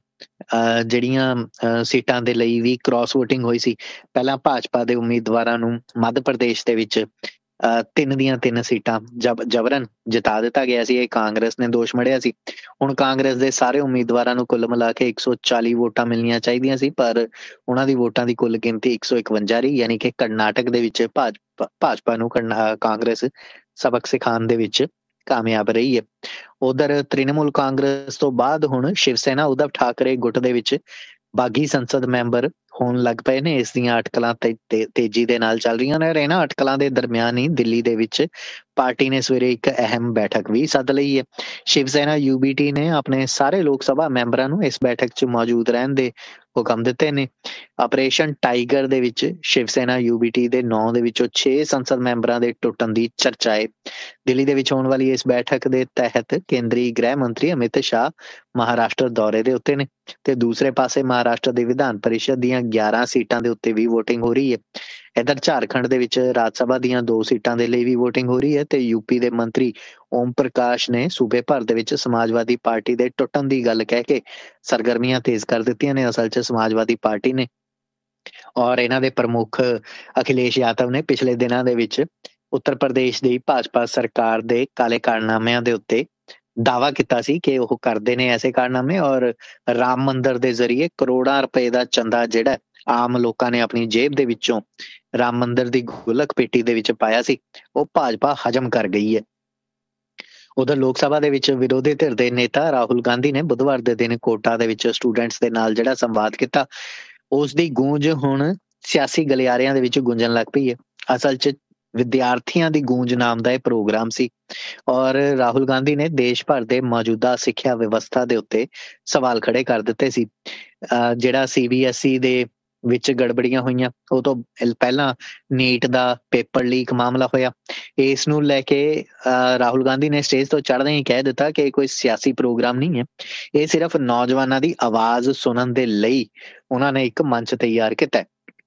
[SPEAKER 1] ਜਿਹੜੀਆਂ ਸੀਟਾਂ ਦੇ ਲਈ ਵੀ ਕ੍ਰਾਸ ਵੋਟਿੰਗ ਹੋਈ ਸੀ। ਪਹਿਲਾਂ ਭਾਜਪਾ ਦੇ ਉਮੀਦਵਾਰਾਂ ਨੂੰ ਮੱਧ ਪ੍ਰਦੇਸ਼ ਦੇ ਵਿੱਚ 3 ਦੀਆਂ 3 ਸੀਟਾਂ ਜਬਰਨ ਜਿਤਾ ਦਿੱਤਾ ਗਿਆ ਸੀ। ਇਹ ਕਾਂਗਰਸ ਨੇ ਦੋਸ਼ ਮੜਿਆ ਸੀ। ਹੁਣ ਕਾਂਗਰਸ ਦੇ ਸਾਰੇ ਉਮੀਦਵਾਰਾਂ ਨੂੰ ਕੁੱਲ ਮਿਲਾ ਕੇ 140 ਵੋਟਾਂ ਮਿਲਣੀਆਂ ਚਾਹੀਦੀਆਂ ਸੀ, ਪਰ ਉਹਨਾਂ ਦੀ ਵੋਟਾਂ ਦੀ ਕੁੱਲ ਗਿਣਤੀ 151 ਰਹੀ। ਯਾਨੀ ਕਿ ਕਰਨਾਟਕ ਦੇ ਵਿੱਚ ਭਾਜਪਾ ਨੂੰ ਕਾਂਗਰਸ ਸਬਕ ਸਿਖਾਉਣ ਦੇ ਵਿੱਚ ਕਾਮਯਾਬ ਰਹੀ ਹੈ। ਉਧਰ ਤ੍ਰਿਣਮੂਲ ਕਾਂਗਰਸ ਤੋਂ ਬਾਅਦ ਹੁਣ ਸ਼ਿਵ ਸੈਨਾ ਉਧਵ ਠਾਕਰੇ ਗੁੱਟ ਦੇ ਵਿੱਚ ਬਾਗੀ ਸੰਸਦ ਮੈਂਬਰ ਹੋਣ ਲੱਗ ਪਏ ਨੇ। ਇਸ ਦੀਆਂ ਅਟਕਲਾਂ ਤੇਜ਼ੀ ਦੇ ਨਾਲ ਚੱਲ ਰਹੀਆਂ ਨੇ। ਇਹਨਾਂ ਅਟਕਲਾਂ ਦੇ ਦਰਮਿਆਨ ਹੀ ਦਿੱਲੀ ਦੇ ਵਿੱਚ ਪਾਰਟੀ ਨੇ ਸਵੇਰੇ ਇੱਕ ਅਹਿਮ ਬੈਠਕ ਵੀ ਸੱਦ ਲਈ ਹੈ। ਸ਼ਿਵ ਸੈਨਾ UBT ਨੇ ਆਪਣੇ ਸਾਰੇ ਲੋਕ ਸਭਾ ਮੈਂਬਰਾਂ ਨੂੰ ਇਸ ਬੈਠਕ 'ਚ ਮੌਜੂਦ ਰਹਿਣ ਦੇ ਹੁਕਮ ਦਿੱਤੇ ਨੇ। ਆਪਰੇਸ਼ਨ ਟਾਈਗਰ ਦੇ ਵਿੱਚ ਸ਼ਿਵ ਸੈਨਾ UBT ਦੇ 9 ਦੇ ਵਿੱਚੋਂ 6 ਸੰਸਦ ਮੈਂਬਰਾਂ ਦੇ ਟੁੱਟਣ ਦੀ ਚਰਚਾ ਹੈ। ਦਿੱਲੀ ਦੇ ਵਿੱਚ ਹੋਣ ਵਾਲੀ ਇਸ ਬੈਠਕ ਦੇ ਤਹਿਤ ਕੇਂਦਰੀ ਗ੍ਰਹਿ ਮੰਤਰੀ ਅਮਿਤ ਸ਼ਾਹ ਮਹਾਰਾਸ਼ਟਰ ਦੌਰੇ ਦੇ ਉੱਤੇ ਨੇ ਤੇ ਦੂਸਰੇ ਪਾਸੇ ਮਹਾਰਾਸ਼ਟਰ ਦੀ ਵਿਧਾਨ ਪਰਿਸ਼ਦ ਦੀਆਂ 11 ਸੀਟਾਂ ਦੇ ਉੱਤੇ ਵੀ VOTING ਹੋ ਰਹੀ ਹੈ। ਇੱਧਰ ਝਾਰਖੰਡ ਦੇ ਵਿੱਚ ਰਾਜ ਸਭਾ ਦੀਆਂ 2 ਸੀਟਾਂ ਦੇ ਲਈ ਵੀ VOTING ਹੋ ਰਹੀ ਹੈ ਤੇ UP ਦੇ ਮੰਤਰੀ ਓਮ ਪ੍ਰਕਾਸ਼ ਨੇ ਸੂਬੇ ਭਰ ਦੇ ਵਿੱਚ ਸਮਾਜਵਾਦੀ ਪਾਰਟੀ ਦੇ ਟੁੱਟਣ ਦੀ ਗੱਲ ਕਹਿ ਕੇ ਸਰਗਰਮੀਆਂ ਤੇਜ਼ ਕਰ ਦਿੱਤੀਆਂ ਨੇ। ਅਸਲ 'ਚ ਸਮਾਜਵਾਦੀ ਪਾਰਟੀ ਨੇ ਔਰ ਇਹਨਾਂ ਦੇ ਪ੍ਰਮੁੱਖ ਅਖਿਲੇਸ਼ ਯਾਦਵ ਨੇ ਪਿਛਲੇ ਦਿਨਾਂ ਦੇ ਵਿੱਚ ਉੱਤਰ ਪ੍ਰਦੇਸ਼ ਦੀ ਭਾਜਪਾ ਸਰਕਾਰ ਦੇ ਕਾਲੇ ਕਾਰਨਾਮਿਆਂ ਦੇ ਉੱਤੇ ਦਾਅਵਾ ਕੀਤਾ ਸੀ ਕਿ ਉਹ ਕਰਦੇ ਨੇ ਐਸੇ ਕਾਰਨਾਮੇ ਔਰ ਰਾਮ ਮੰਦਿਰ ਦੇ ਜ਼ਰੀਏ ਕਰੋੜਾਂ ਰੁਪਏ ਦਾ ਚੰਦਾ ਜਿਹੜਾ ਆਮ ਲੋਕਾਂ ਨੇ ਆਪਣੀ ਜੇਬ ਦੇ ਵਿੱਚੋਂ ਰਾਮ ਮੰਦਿਰ ਦੀ ਗੁਲਕ ਪੇਟੀ ਦੇ ਵਿੱਚ ਪਾਇਆ ਸੀ, ਉਹ ਭਾਜਪਾ ਹਜਮ ਕਰ ਗਈ ਹੈ। ਉਧਰ ਲੋਕ ਸਭਾ ਦੇ ਵਿੱਚ ਵਿਰੋਧੀ ਧਿਰ ਦੇ ਨੇਤਾ ਰਾਹੁਲ ਗਾਂਧੀ ਨੇ ਬੁੱਧਵਾਰ ਦੇ ਦਿਨ ਕੋਟਾ ਦੇ ਵਿੱਚ ਸਟੂਡੈਂਟਸ ਦੇ ਨਾਲ ਜਿਹੜਾ ਸੰਵਾਦ ਕੀਤਾ, ਉਸ ਦੀ ਗੂੰਜ ਹੁਣ ਸਿਆਸੀ ਗਲਿਆਰਿਆਂ ਦੇ ਵਿੱਚ ਗੂੰਜਣ ਲੱਗ ਪਈ ਹੈ। ਅਸਲ 'ਚ ਵਿਦਿਆਰਥੀਆਂ ਦੀ ਗੂੰਜ ਨਾਮ ਦਾ ਇਹ ਪ੍ਰੋਗਰਾਮ ਸੀ ਔਰ ਰਾਹੁਲ ਗਾਂਧੀ ਨੇ ਦੇਸ਼ ਭਰ ਦੇ ਮੌਜੂਦਾ ਸਿੱਖਿਆ ਵਿਵਸਥਾ ਦੇ ਉੱਤੇ ਸਵਾਲ ਖੜੇ ਕਰ ਦਿੱਤੇ ਸੀ। ਜਿਹੜਾ CBSE ਦੇ ਵਿੱਚ ਗੜਬੜੀਆਂ ਹੋਈਆਂ, ਉਹ ਤੋਂ ਪਹਿਲਾਂ ਨੀਟ ਦਾ ਪੇਪਰ ਲੀਕ ਮਾਮਲਾ ਹੋਇਆ। ਇਸ ਨੂੰ ਲੈ ਕੇ ਰਾਹੁਲ ਗਾਂਧੀ ਨੇ ਸਟੇਜ ਤੋਂ ਚੜ੍ਹਦੇ ਹੀ ਕਹਿ ਦਿੱਤਾ ਕਿ ਕੋਈ ਸਿਆਸੀ ਪ੍ਰੋਗਰਾਮ ਨਹੀਂ ਹੈ, ਇਹ ਸਿਰਫ ਨੌਜਵਾਨਾਂ ਦੀ ਆਵਾਜ਼ ਸੁਣਨ ਦੇ ਲਈ ਉਹਨਾਂ ਨੇ ਇੱਕ ਮੰਚ ਤਿਆਰ ਕੀਤਾ।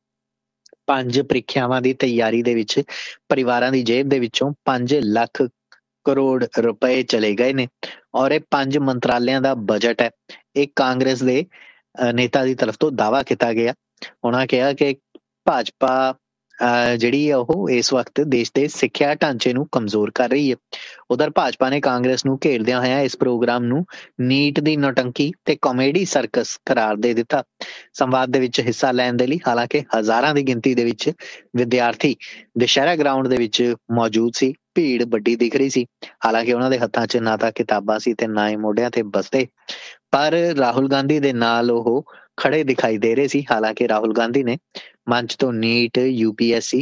[SPEAKER 1] 5 ਪ੍ਰੀਖਿਆਵਾਂ ਦੀ ਤਿਆਰੀ ਦੇ ਵਿੱਚ ਪਰਿਵਾਰਾਂ ਦੀ ਜੇਬ ਦੇ ਵਿੱਚੋਂ 5 ਲੱਖ ਕਰੋੜ ਰੁਪਏ ਚਲੇ ਗਏ ਨੇ ਔਰ ਇਹ 5 ਮੰਤਰਾਲਿਆਂ ਦਾ ਬਜਟ ਹੈ। ਇਹ ਕਾਂਗਰਸ ਦੇ ਨੇਤਾ ਦੀ ਤਰਫ ਤੋਂ ਦਾਅਵਾ ਕੀਤਾ ਗਿਆ। ਉਹਨਾਂ ਕਿਹਾ ਕਿ ਭਾਜਪਾ ਜਿਹੜੀ ਹੈ ਉਹ ਇਸ ਵਕਤ ਦੇਸ਼ ਦੇ ਸਿੱਖਿਆ ਢਾਂਚੇ ਨੂੰ ਕਮਜ਼ੋਰ ਕਰ ਰਹੀ ਹੈ। ਉਧਰ ਭਾਜਪਾ ਨੇ ਕਾਂਗਰਸ ਨੂੰ ਘੇਰਦਿਆਂ ਹੋਇਆ ਇਸ ਪ੍ਰੋਗਰਾਮ ਨੂੰ ਨੀਟ ਦੀ ਨੌਟੰਕੀ ਤੇ ਕਾਮੇਡੀ ਸਰਕਸ ਕਰਾਰ ਦੇ ਦਿੱਤਾ। ਸੰਵਾਦ ਦੇ ਵਿੱਚ ਹਿੱਸਾ ਲੈਣ ਦੇ ਲਈ ਹਾਲਾਂਕਿ ਹਜ਼ਾਰਾਂ ਦੀ ਗਿਣਤੀ ਦੇ ਵਿੱਚ ਵਿਦਿਆਰਥੀ ਦੁਸ਼ਹਿਰਾ ਗਰਾਊਂਡ ਦੇ ਵਿੱਚ ਮੌਜੂਦ ਸੀ। ਭੀੜ ਵੱਡੀ ਦਿਖ ਰਹੀ ਸੀ। ਹਾਲਾਂਕਿ ਉਹਨਾਂ ਦੇ ਹੱਥਾਂ 'ਚ ਨਾ ਤਾਂ ਕਿਤਾਬਾਂ ਸੀ ਤੇ ਨਾ ਹੀ ਮੋਢਿਆਂ ਤੇ ਬਸਤੇ, ਪਰ ਰਾਹੁਲ ਗਾਂਧੀ ਦੇ ਨਾਲ ਉਹ ਖੜੇ ਦਿਖਾਈ ਦੇ ਰਹੇ ਸੀ। ਹਾਲਾਂਕਿ ਰਾਹੁਲ ਗਾਂਧੀ ਨੇ ਮੰਚ ਤੋਂ ਨੀਟ, UPSC,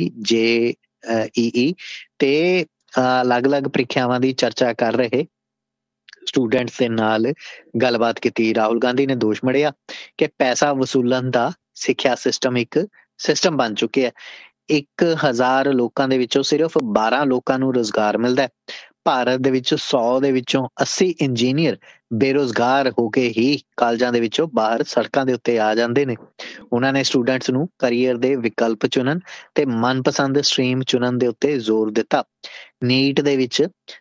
[SPEAKER 1] JEE ਤੇ ਅਲੱਗ-ਅਲੱਗ ਪ੍ਰੀਖਿਆਵਾਂ ਦੀ ਚਰਚਾ ਕਰ ਰਹੇ ਸਟੂਡੈਂਟਸ ਦੇ ਨਾਲ ਗੱਲਬਾਤ ਕੀਤੀ। ਰਾਹੁਲ ਗਾਂਧੀ ਨੇ ਦੋਸ਼ ਮੜਿਆ ਕਿ ਪੈਸਾ ਵਸੂਲਣ ਦਾ ਸਿੱਖਿਆ ਸਿਸਟਮ ਇੱਕ ਸਿਸਟਮ ਬਣ ਚੁੱਕਿਆ। 1000 ਲੋਕਾਂ ਦੇ ਵਿੱਚੋਂ ਸਿਰਫ 12 ਲੋਕਾਂ ਨੂੰ ਰੁਜ਼ਗਾਰ ਮਿਲਦਾ ਹੈ। ਭਾਰਤ ਦੇ ਵਿੱਚ 100 ਦੇ ਵਿੱਚੋਂ 80 ਇੰਜੀਨੀਅਰ ਬੇਰੁਜ਼ਗਾਰ ਹੋ ਕੇ ਹੀ ਕਾਲਜਾਂ ਦੇ ਵਿੱਚੋਂ ਬਾਹਰ ਸੜਕਾਂ ਦੇ ਉੱਤੇ ਆ ਜਾਂਦੇ ਨੇ। ਉਹਨਾਂ ਨੇ ਸਟੂਡੈਂਟਸ ਨੂੰ ਕਰੀਅਰ ਦੇ ਵਿਕਲਪ ਚੁਣਨ ਤੇ ਮਨਪਸੰਦ ਸਟਰੀਮ ਚੁਣਨ ਦੇ ਉੱਤੇ ਜ਼ੋਰ ਦਿੱਤਾ। ਨੀਟ ਦੇ ਵਿੱਚ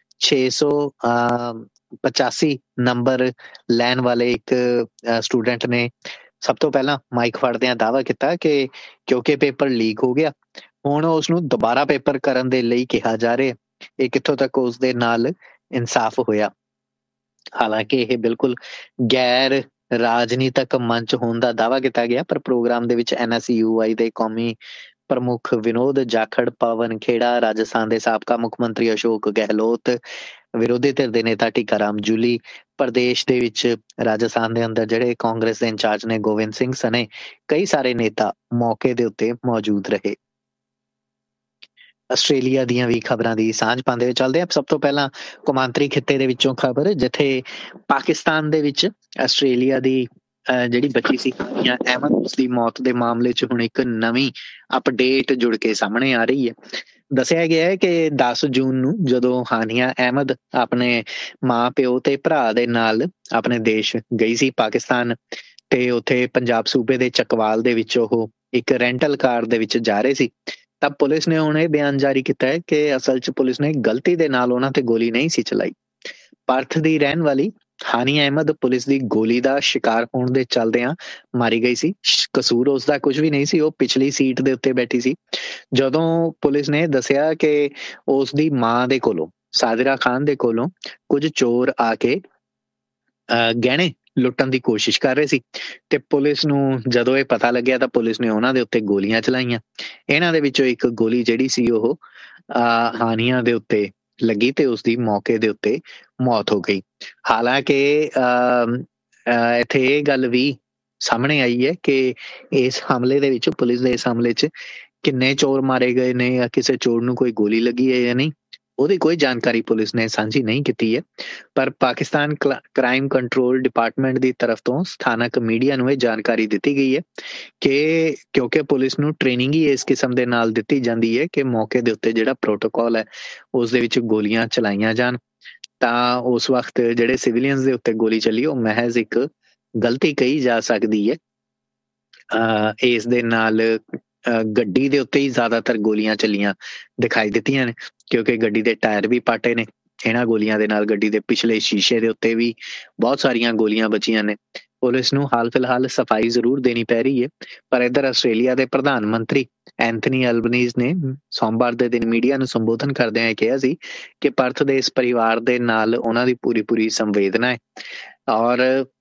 [SPEAKER 1] 685 ਨੰਬਰ ਲੈਣ ਵਾਲੇ ਇੱਕ ਸਟੂਡੈਂਟ ਨੇ ਸਭ ਤੋਂ ਪਹਿਲਾਂ ਮਾਈਕ ਫੜਦਿਆਂ ਦਾਅਵਾ ਕੀਤਾ ਕਿ ਕਿਉਂਕਿ ਪੇਪਰ ਲੀਕ ਹੋ ਗਿਆ, ਹੁਣ ਉਸ ਨੂੰ ਦੁਬਾਰਾ ਪੇਪਰ ਕਰਨ ਦੇ ਲਈ ਕਿਹਾ ਜਾ ਰਿਹਾ। ਇਹ ਕਿੱਥੋਂ ਤੱਕ ਉਸ ਦੇ ਨਾਲ ਇਨਸਾਫ ਹੋਇਆ। ਹਾਲਾਂਕਿ ਇਹ ਬਿਲਕੁਲ ਗੈਰ ਰਾਜਨੀਤਕ ਮੰਚ ਹੋਣ ਦਾ ਦਾਅਵਾ ਕੀਤਾ ਗਿਆ, ਪਰ ਪ੍ਰੋਗਰਾਮ ਦੇ ਵਿੱਚ NSUI ਦੇ ਕੌਮੀ ਪ੍ਰਮੁੱਖ ਵਿਨੋਦ ਜਾਖੜ, ਪਵਨ ਖੇੜਾ, ਰਾਜਸਥਾਨ ਦੇ ਸਾਬਕਾ ਮੁੱਖ ਮੰਤਰੀ ਅਸ਼ੋਕ ਗਹਿਲੋਤ, ਵਿਰੋਧੀ ਧਿਰ ਦੇ ਨੇਤਾ ਟੀਕਾਰਾਮ ਜੂਲੀ, ਪ੍ਰਦੇਸ਼ ਦੇ ਵਿੱਚ ਰਾਜਸਥਾਨ ਦੇ ਅੰਦਰ ਜਿਹੜੇ ਕਾਂਗਰਸ ਦੇ ਇੰਚਾਰਜ ਨੇ ਗੋਬਿੰਦ ਸਿੰਘ ਸਣੇ ਕਈ ਸਾਰੇ ਨੇਤਾ ਮੌਕੇ ਦੇ ਉੱਤੇ ਮੌਜੂਦ ਰਹੇ। ਆਸਟ੍ਰੇਲੀਆ ਦੀਆਂ ਵੀ ਖਬਰਾਂ ਦੀ ਸਾਂਝ ਪਾਉਂਦੇ ਹੋਏ ਚੱਲਦੇ ਆ। ਸਭ ਤੋਂ ਪਹਿਲਾਂ ਕੌਮਾਂਤਰੀ ਖਿੱਤੇ ਦੇ ਵਿੱਚੋਂ ਖਬਰ, ਜਿੱਥੇ ਪਾਕਿਸਤਾਨ ਦੇ ਵਿੱਚ ਆਸਟ੍ਰੇਲੀਆ ਦੀ ਜਿਹੜੀ ਬੱਚੀ ਸੀ ਅਹਿਮਦ, ਉਸ ਦੀ ਮੌਤ ਦੇ ਮਾਮਲੇ 'ਚ ਹੁਣ ਇੱਕ ਨਵੀਂ ਅਪਡੇਟ ਜੁੜ ਕੇ ਸਾਹਮਣੇ ਆ ਰਹੀ ਹੈ। ਦੱਸਿਆ ਗਿਆ ਹੈ ਕਿ 10 ਜੂਨ ਨੂੰ ਜਦੋਂ ਹਾਨੀਆ ਅਹਿਮਦ ਆਪਣੇ ਮਾਂ ਪਿਓ ਤੇ ਭਰਾ ਦੇ ਨਾਲ ਆਪਣੇ ਦੇਸ਼ ਗਈ ਸੀ ਪਾਕਿਸਤਾਨ, ਤੇ ਉੱਥੇ ਪੰਜਾਬ ਸੂਬੇ ਦੇ ਚਕਵਾਲ ਦੇ ਵਿੱਚ ਉਹ ਇੱਕ ਰੈਂਟਲ ਕਾਰ ਦੇ ਵਿੱਚ ਜਾ ਰਹੇ ਸੀ, ਤਾਂ ਪੁਲਿਸ ਨੇ ਹੁਣ ਇਹ ਬਿਆਨ ਜਾਰੀ ਕੀਤਾ ਹੈ ਕਿ ਅਸਲ 'ਚ ਪੁਲਿਸ ਨੇ ਗਲਤੀ ਦੇ ਨਾਲ ਉਹਨਾਂ ਤੇ ਗੋਲੀ ਨਹੀਂ ਸੀ ਚਲਾਈ। ਪਰਥ ਦੀ ਰਹਿਣ ਵਾਲੀ ਹਾਨੀਆ ਅਹਿਮਦ ਪੁਲਿਸ ਦੀ ਗੋਲੀ ਦਾ ਸ਼ਿਕਾਰ ਹੋਣ ਦੇ ਚੱਲਦਿਆਂ ਮਾਰੀ ਗਈ ਸੀ। ਕਸੂਰ ਉਸਦਾ ਕੁਝ ਵੀ ਨਹੀਂ ਸੀ, ਉਹ ਪਿਛਲੀ ਸੀਟ ਦੇ ਉੱਤੇ ਬੈਠੀ ਸੀ। ਜਦੋਂ ਪੁਲਿਸ ਨੇ ਦੱਸਿਆ ਕਿ ਉਸ ਦੀ ਮਾਂ ਦੇ ਕੋਲੋਂ, ਸਾਦਿਰਾ ਖਾਨ ਦੇ ਕੋਲੋਂ, ਕੁਝ ਚੋਰ ਆ ਕੇ ਗਹਿਣੇ ਲੁੱਟਣ ਦੀ ਕੋਸ਼ਿਸ਼ ਕਰ ਰਹੇ ਸੀ, ਤੇ ਪੁਲਿਸ ਨੂੰ ਜਦੋਂ ਇਹ ਪਤਾ ਲੱਗਿਆ ਤਾਂ ਪੁਲਿਸ ਨੇ ਉਹਨਾਂ ਦੇ ਉੱਤੇ ਗੋਲੀਆਂ ਚਲਾਈਆਂ। ਇਹਨਾਂ ਦੇ ਵਿੱਚੋਂ ਇੱਕ ਗੋਲੀ ਜਿਹੜੀ ਸੀ ਉਹ ਹਾਨੀਆ ਦੇ ਉੱਤੇ ਲੱਗੀ ਤੇ ਉਸਦੀ ਮੌਕੇ ਦੇ ਉੱਤੇ ਮੌਤ ਹੋ ਗਈ। ਹਾਲਾਂਕਿ ਇੱਥੇ ਇਹ ਗੱਲ ਵੀ ਸਾਹਮਣੇ ਆਈ ਹੈ ਕਿ ਇਸ ਹਮਲੇ ਦੇ ਵਿੱਚ, ਪੁਲਿਸ ਦੇ ਇਸ ਹਮਲੇ 'ਚ ਕਿੰਨੇ ਚੋਰ ਮਾਰੇ ਗਏ ਨੇ ਜਾਂ ਕਿਸੇ ਚੋਰ ਨੂੰ ਕੋਈ ਗੋਲੀ ਲੱਗੀ ਹੈ ਜਾਂ ਨਹੀਂ, ਉਹਦੀ ਕੋਈ ਜਾਣਕਾਰੀ ਪੁਲਿਸ ਨੇ ਸਾਂਝੀ ਨਹੀਂ ਕੀਤੀ ਹੈ। ਪਰ ਪਾਕਿਸਤਾਨ ਕ੍ਰਾਈਮ ਕੰਟਰੋਲ ਡਿਪਾਰਟਮੈਂਟ ਦੀ ਤਰਫ ਤੋਂ ਸਥਾਨਕ ਮੀਡੀਆ ਨੂੰ ਇਹ ਜਾਣਕਾਰੀ ਦਿੱਤੀ ਗਈ ਹੈ ਕਿ ਕਿਉਂਕਿ ਪੁਲਿਸ ਨੂੰ ਟ੍ਰੇਨਿੰਗ ਹੀ ਇਸ ਕਿਸਮ ਦੇ ਨਾਲ ਦਿੱਤੀ ਜਾਂਦੀ ਹੈ ਕਿ ਮੌਕੇ ਦੇ ਉੱਤੇ ਜਿਹੜਾ ਪ੍ਰੋਟੋਕਾਲ ਹੈ ਉਸ ਦੇ ਵਿੱਚ ਗੋਲੀਆਂ ਚਲਾਈਆਂ ਜਾਣ, ਤਾਂ ਉਸ ਵਕਤ ਜਿਹੜੇ ਸਿਵਿਲੀਅਨਸ ਦੇ ਉੱਤੇ ਗੋਲੀ ਚੱਲੀ ਉਹ ਮਹਿਜ਼ ਇੱਕ ਗਲਤੀ ਕਹੀ ਜਾ ਸਕਦੀ ਹੈ। ਇਸ ਦੇ ਨਾਲ ਗੱਡੀ ਦੇ ਉੱਤੇ ਹੀ ਜ਼ਿਆਦਾਤਰ ਗੋਲੀਆਂ ਚੱਲੀਆਂ ਦਿਖਾਈ ਦਿੱਤੀਆਂ ਨੇ, ਕਿਉਂਕਿ ਗੱਡੀ ਦੇ ਟਾਇਰ ਵੀ ਪਾਟੇ ਨੇ। ਇਹਨਾਂ ਗੋਲੀਆਂ ਦੇ ਨਾਲ ਗੱਡੀ ਦੇ ਪਿਛਲੇ ਸ਼ੀਸ਼ੇ ਦੇ ਉੱਤੇ ਵੀ ਬਹੁਤ ਸਾਰੀਆਂ ਗੋਲੀਆਂ ਬਚੀਆਂ ਨੇ। ਪੁਲਿਸ ਨੂੰ ਹਾਲ ਫਿਲਹਾਲ ਸਫਾਈ ਜ਼ਰੂਰ ਦੇਣੀ ਪੈ ਰਹੀ ਹੈ, ਪਰ ਇੱਧਰ ਆਸਟ੍ਰੇਲੀਆ ਦੇ ਪ੍ਰਧਾਨ ਮੰਤਰੀ ਐਂਥਨੀ ਅਲਬਨੀਜ਼ ਨੇ ਸੋਮਵਾਰ ਦੇ ਦਿਨ ਮੀਡੀਆ ਨੂੰ ਸੰਬੋਧਨ ਕਰਦਿਆਂ ਇਹ ਕਿਹਾ ਸੀ ਕਿ ਪਰਥ ਦੇ ਇਸ ਪਰਿਵਾਰ ਦੇ ਨਾਲ ਉਹਨਾਂ ਦੀ ਪੂਰੀ ਸੰਵੇਦਨਾ ਹੈ ਔਰ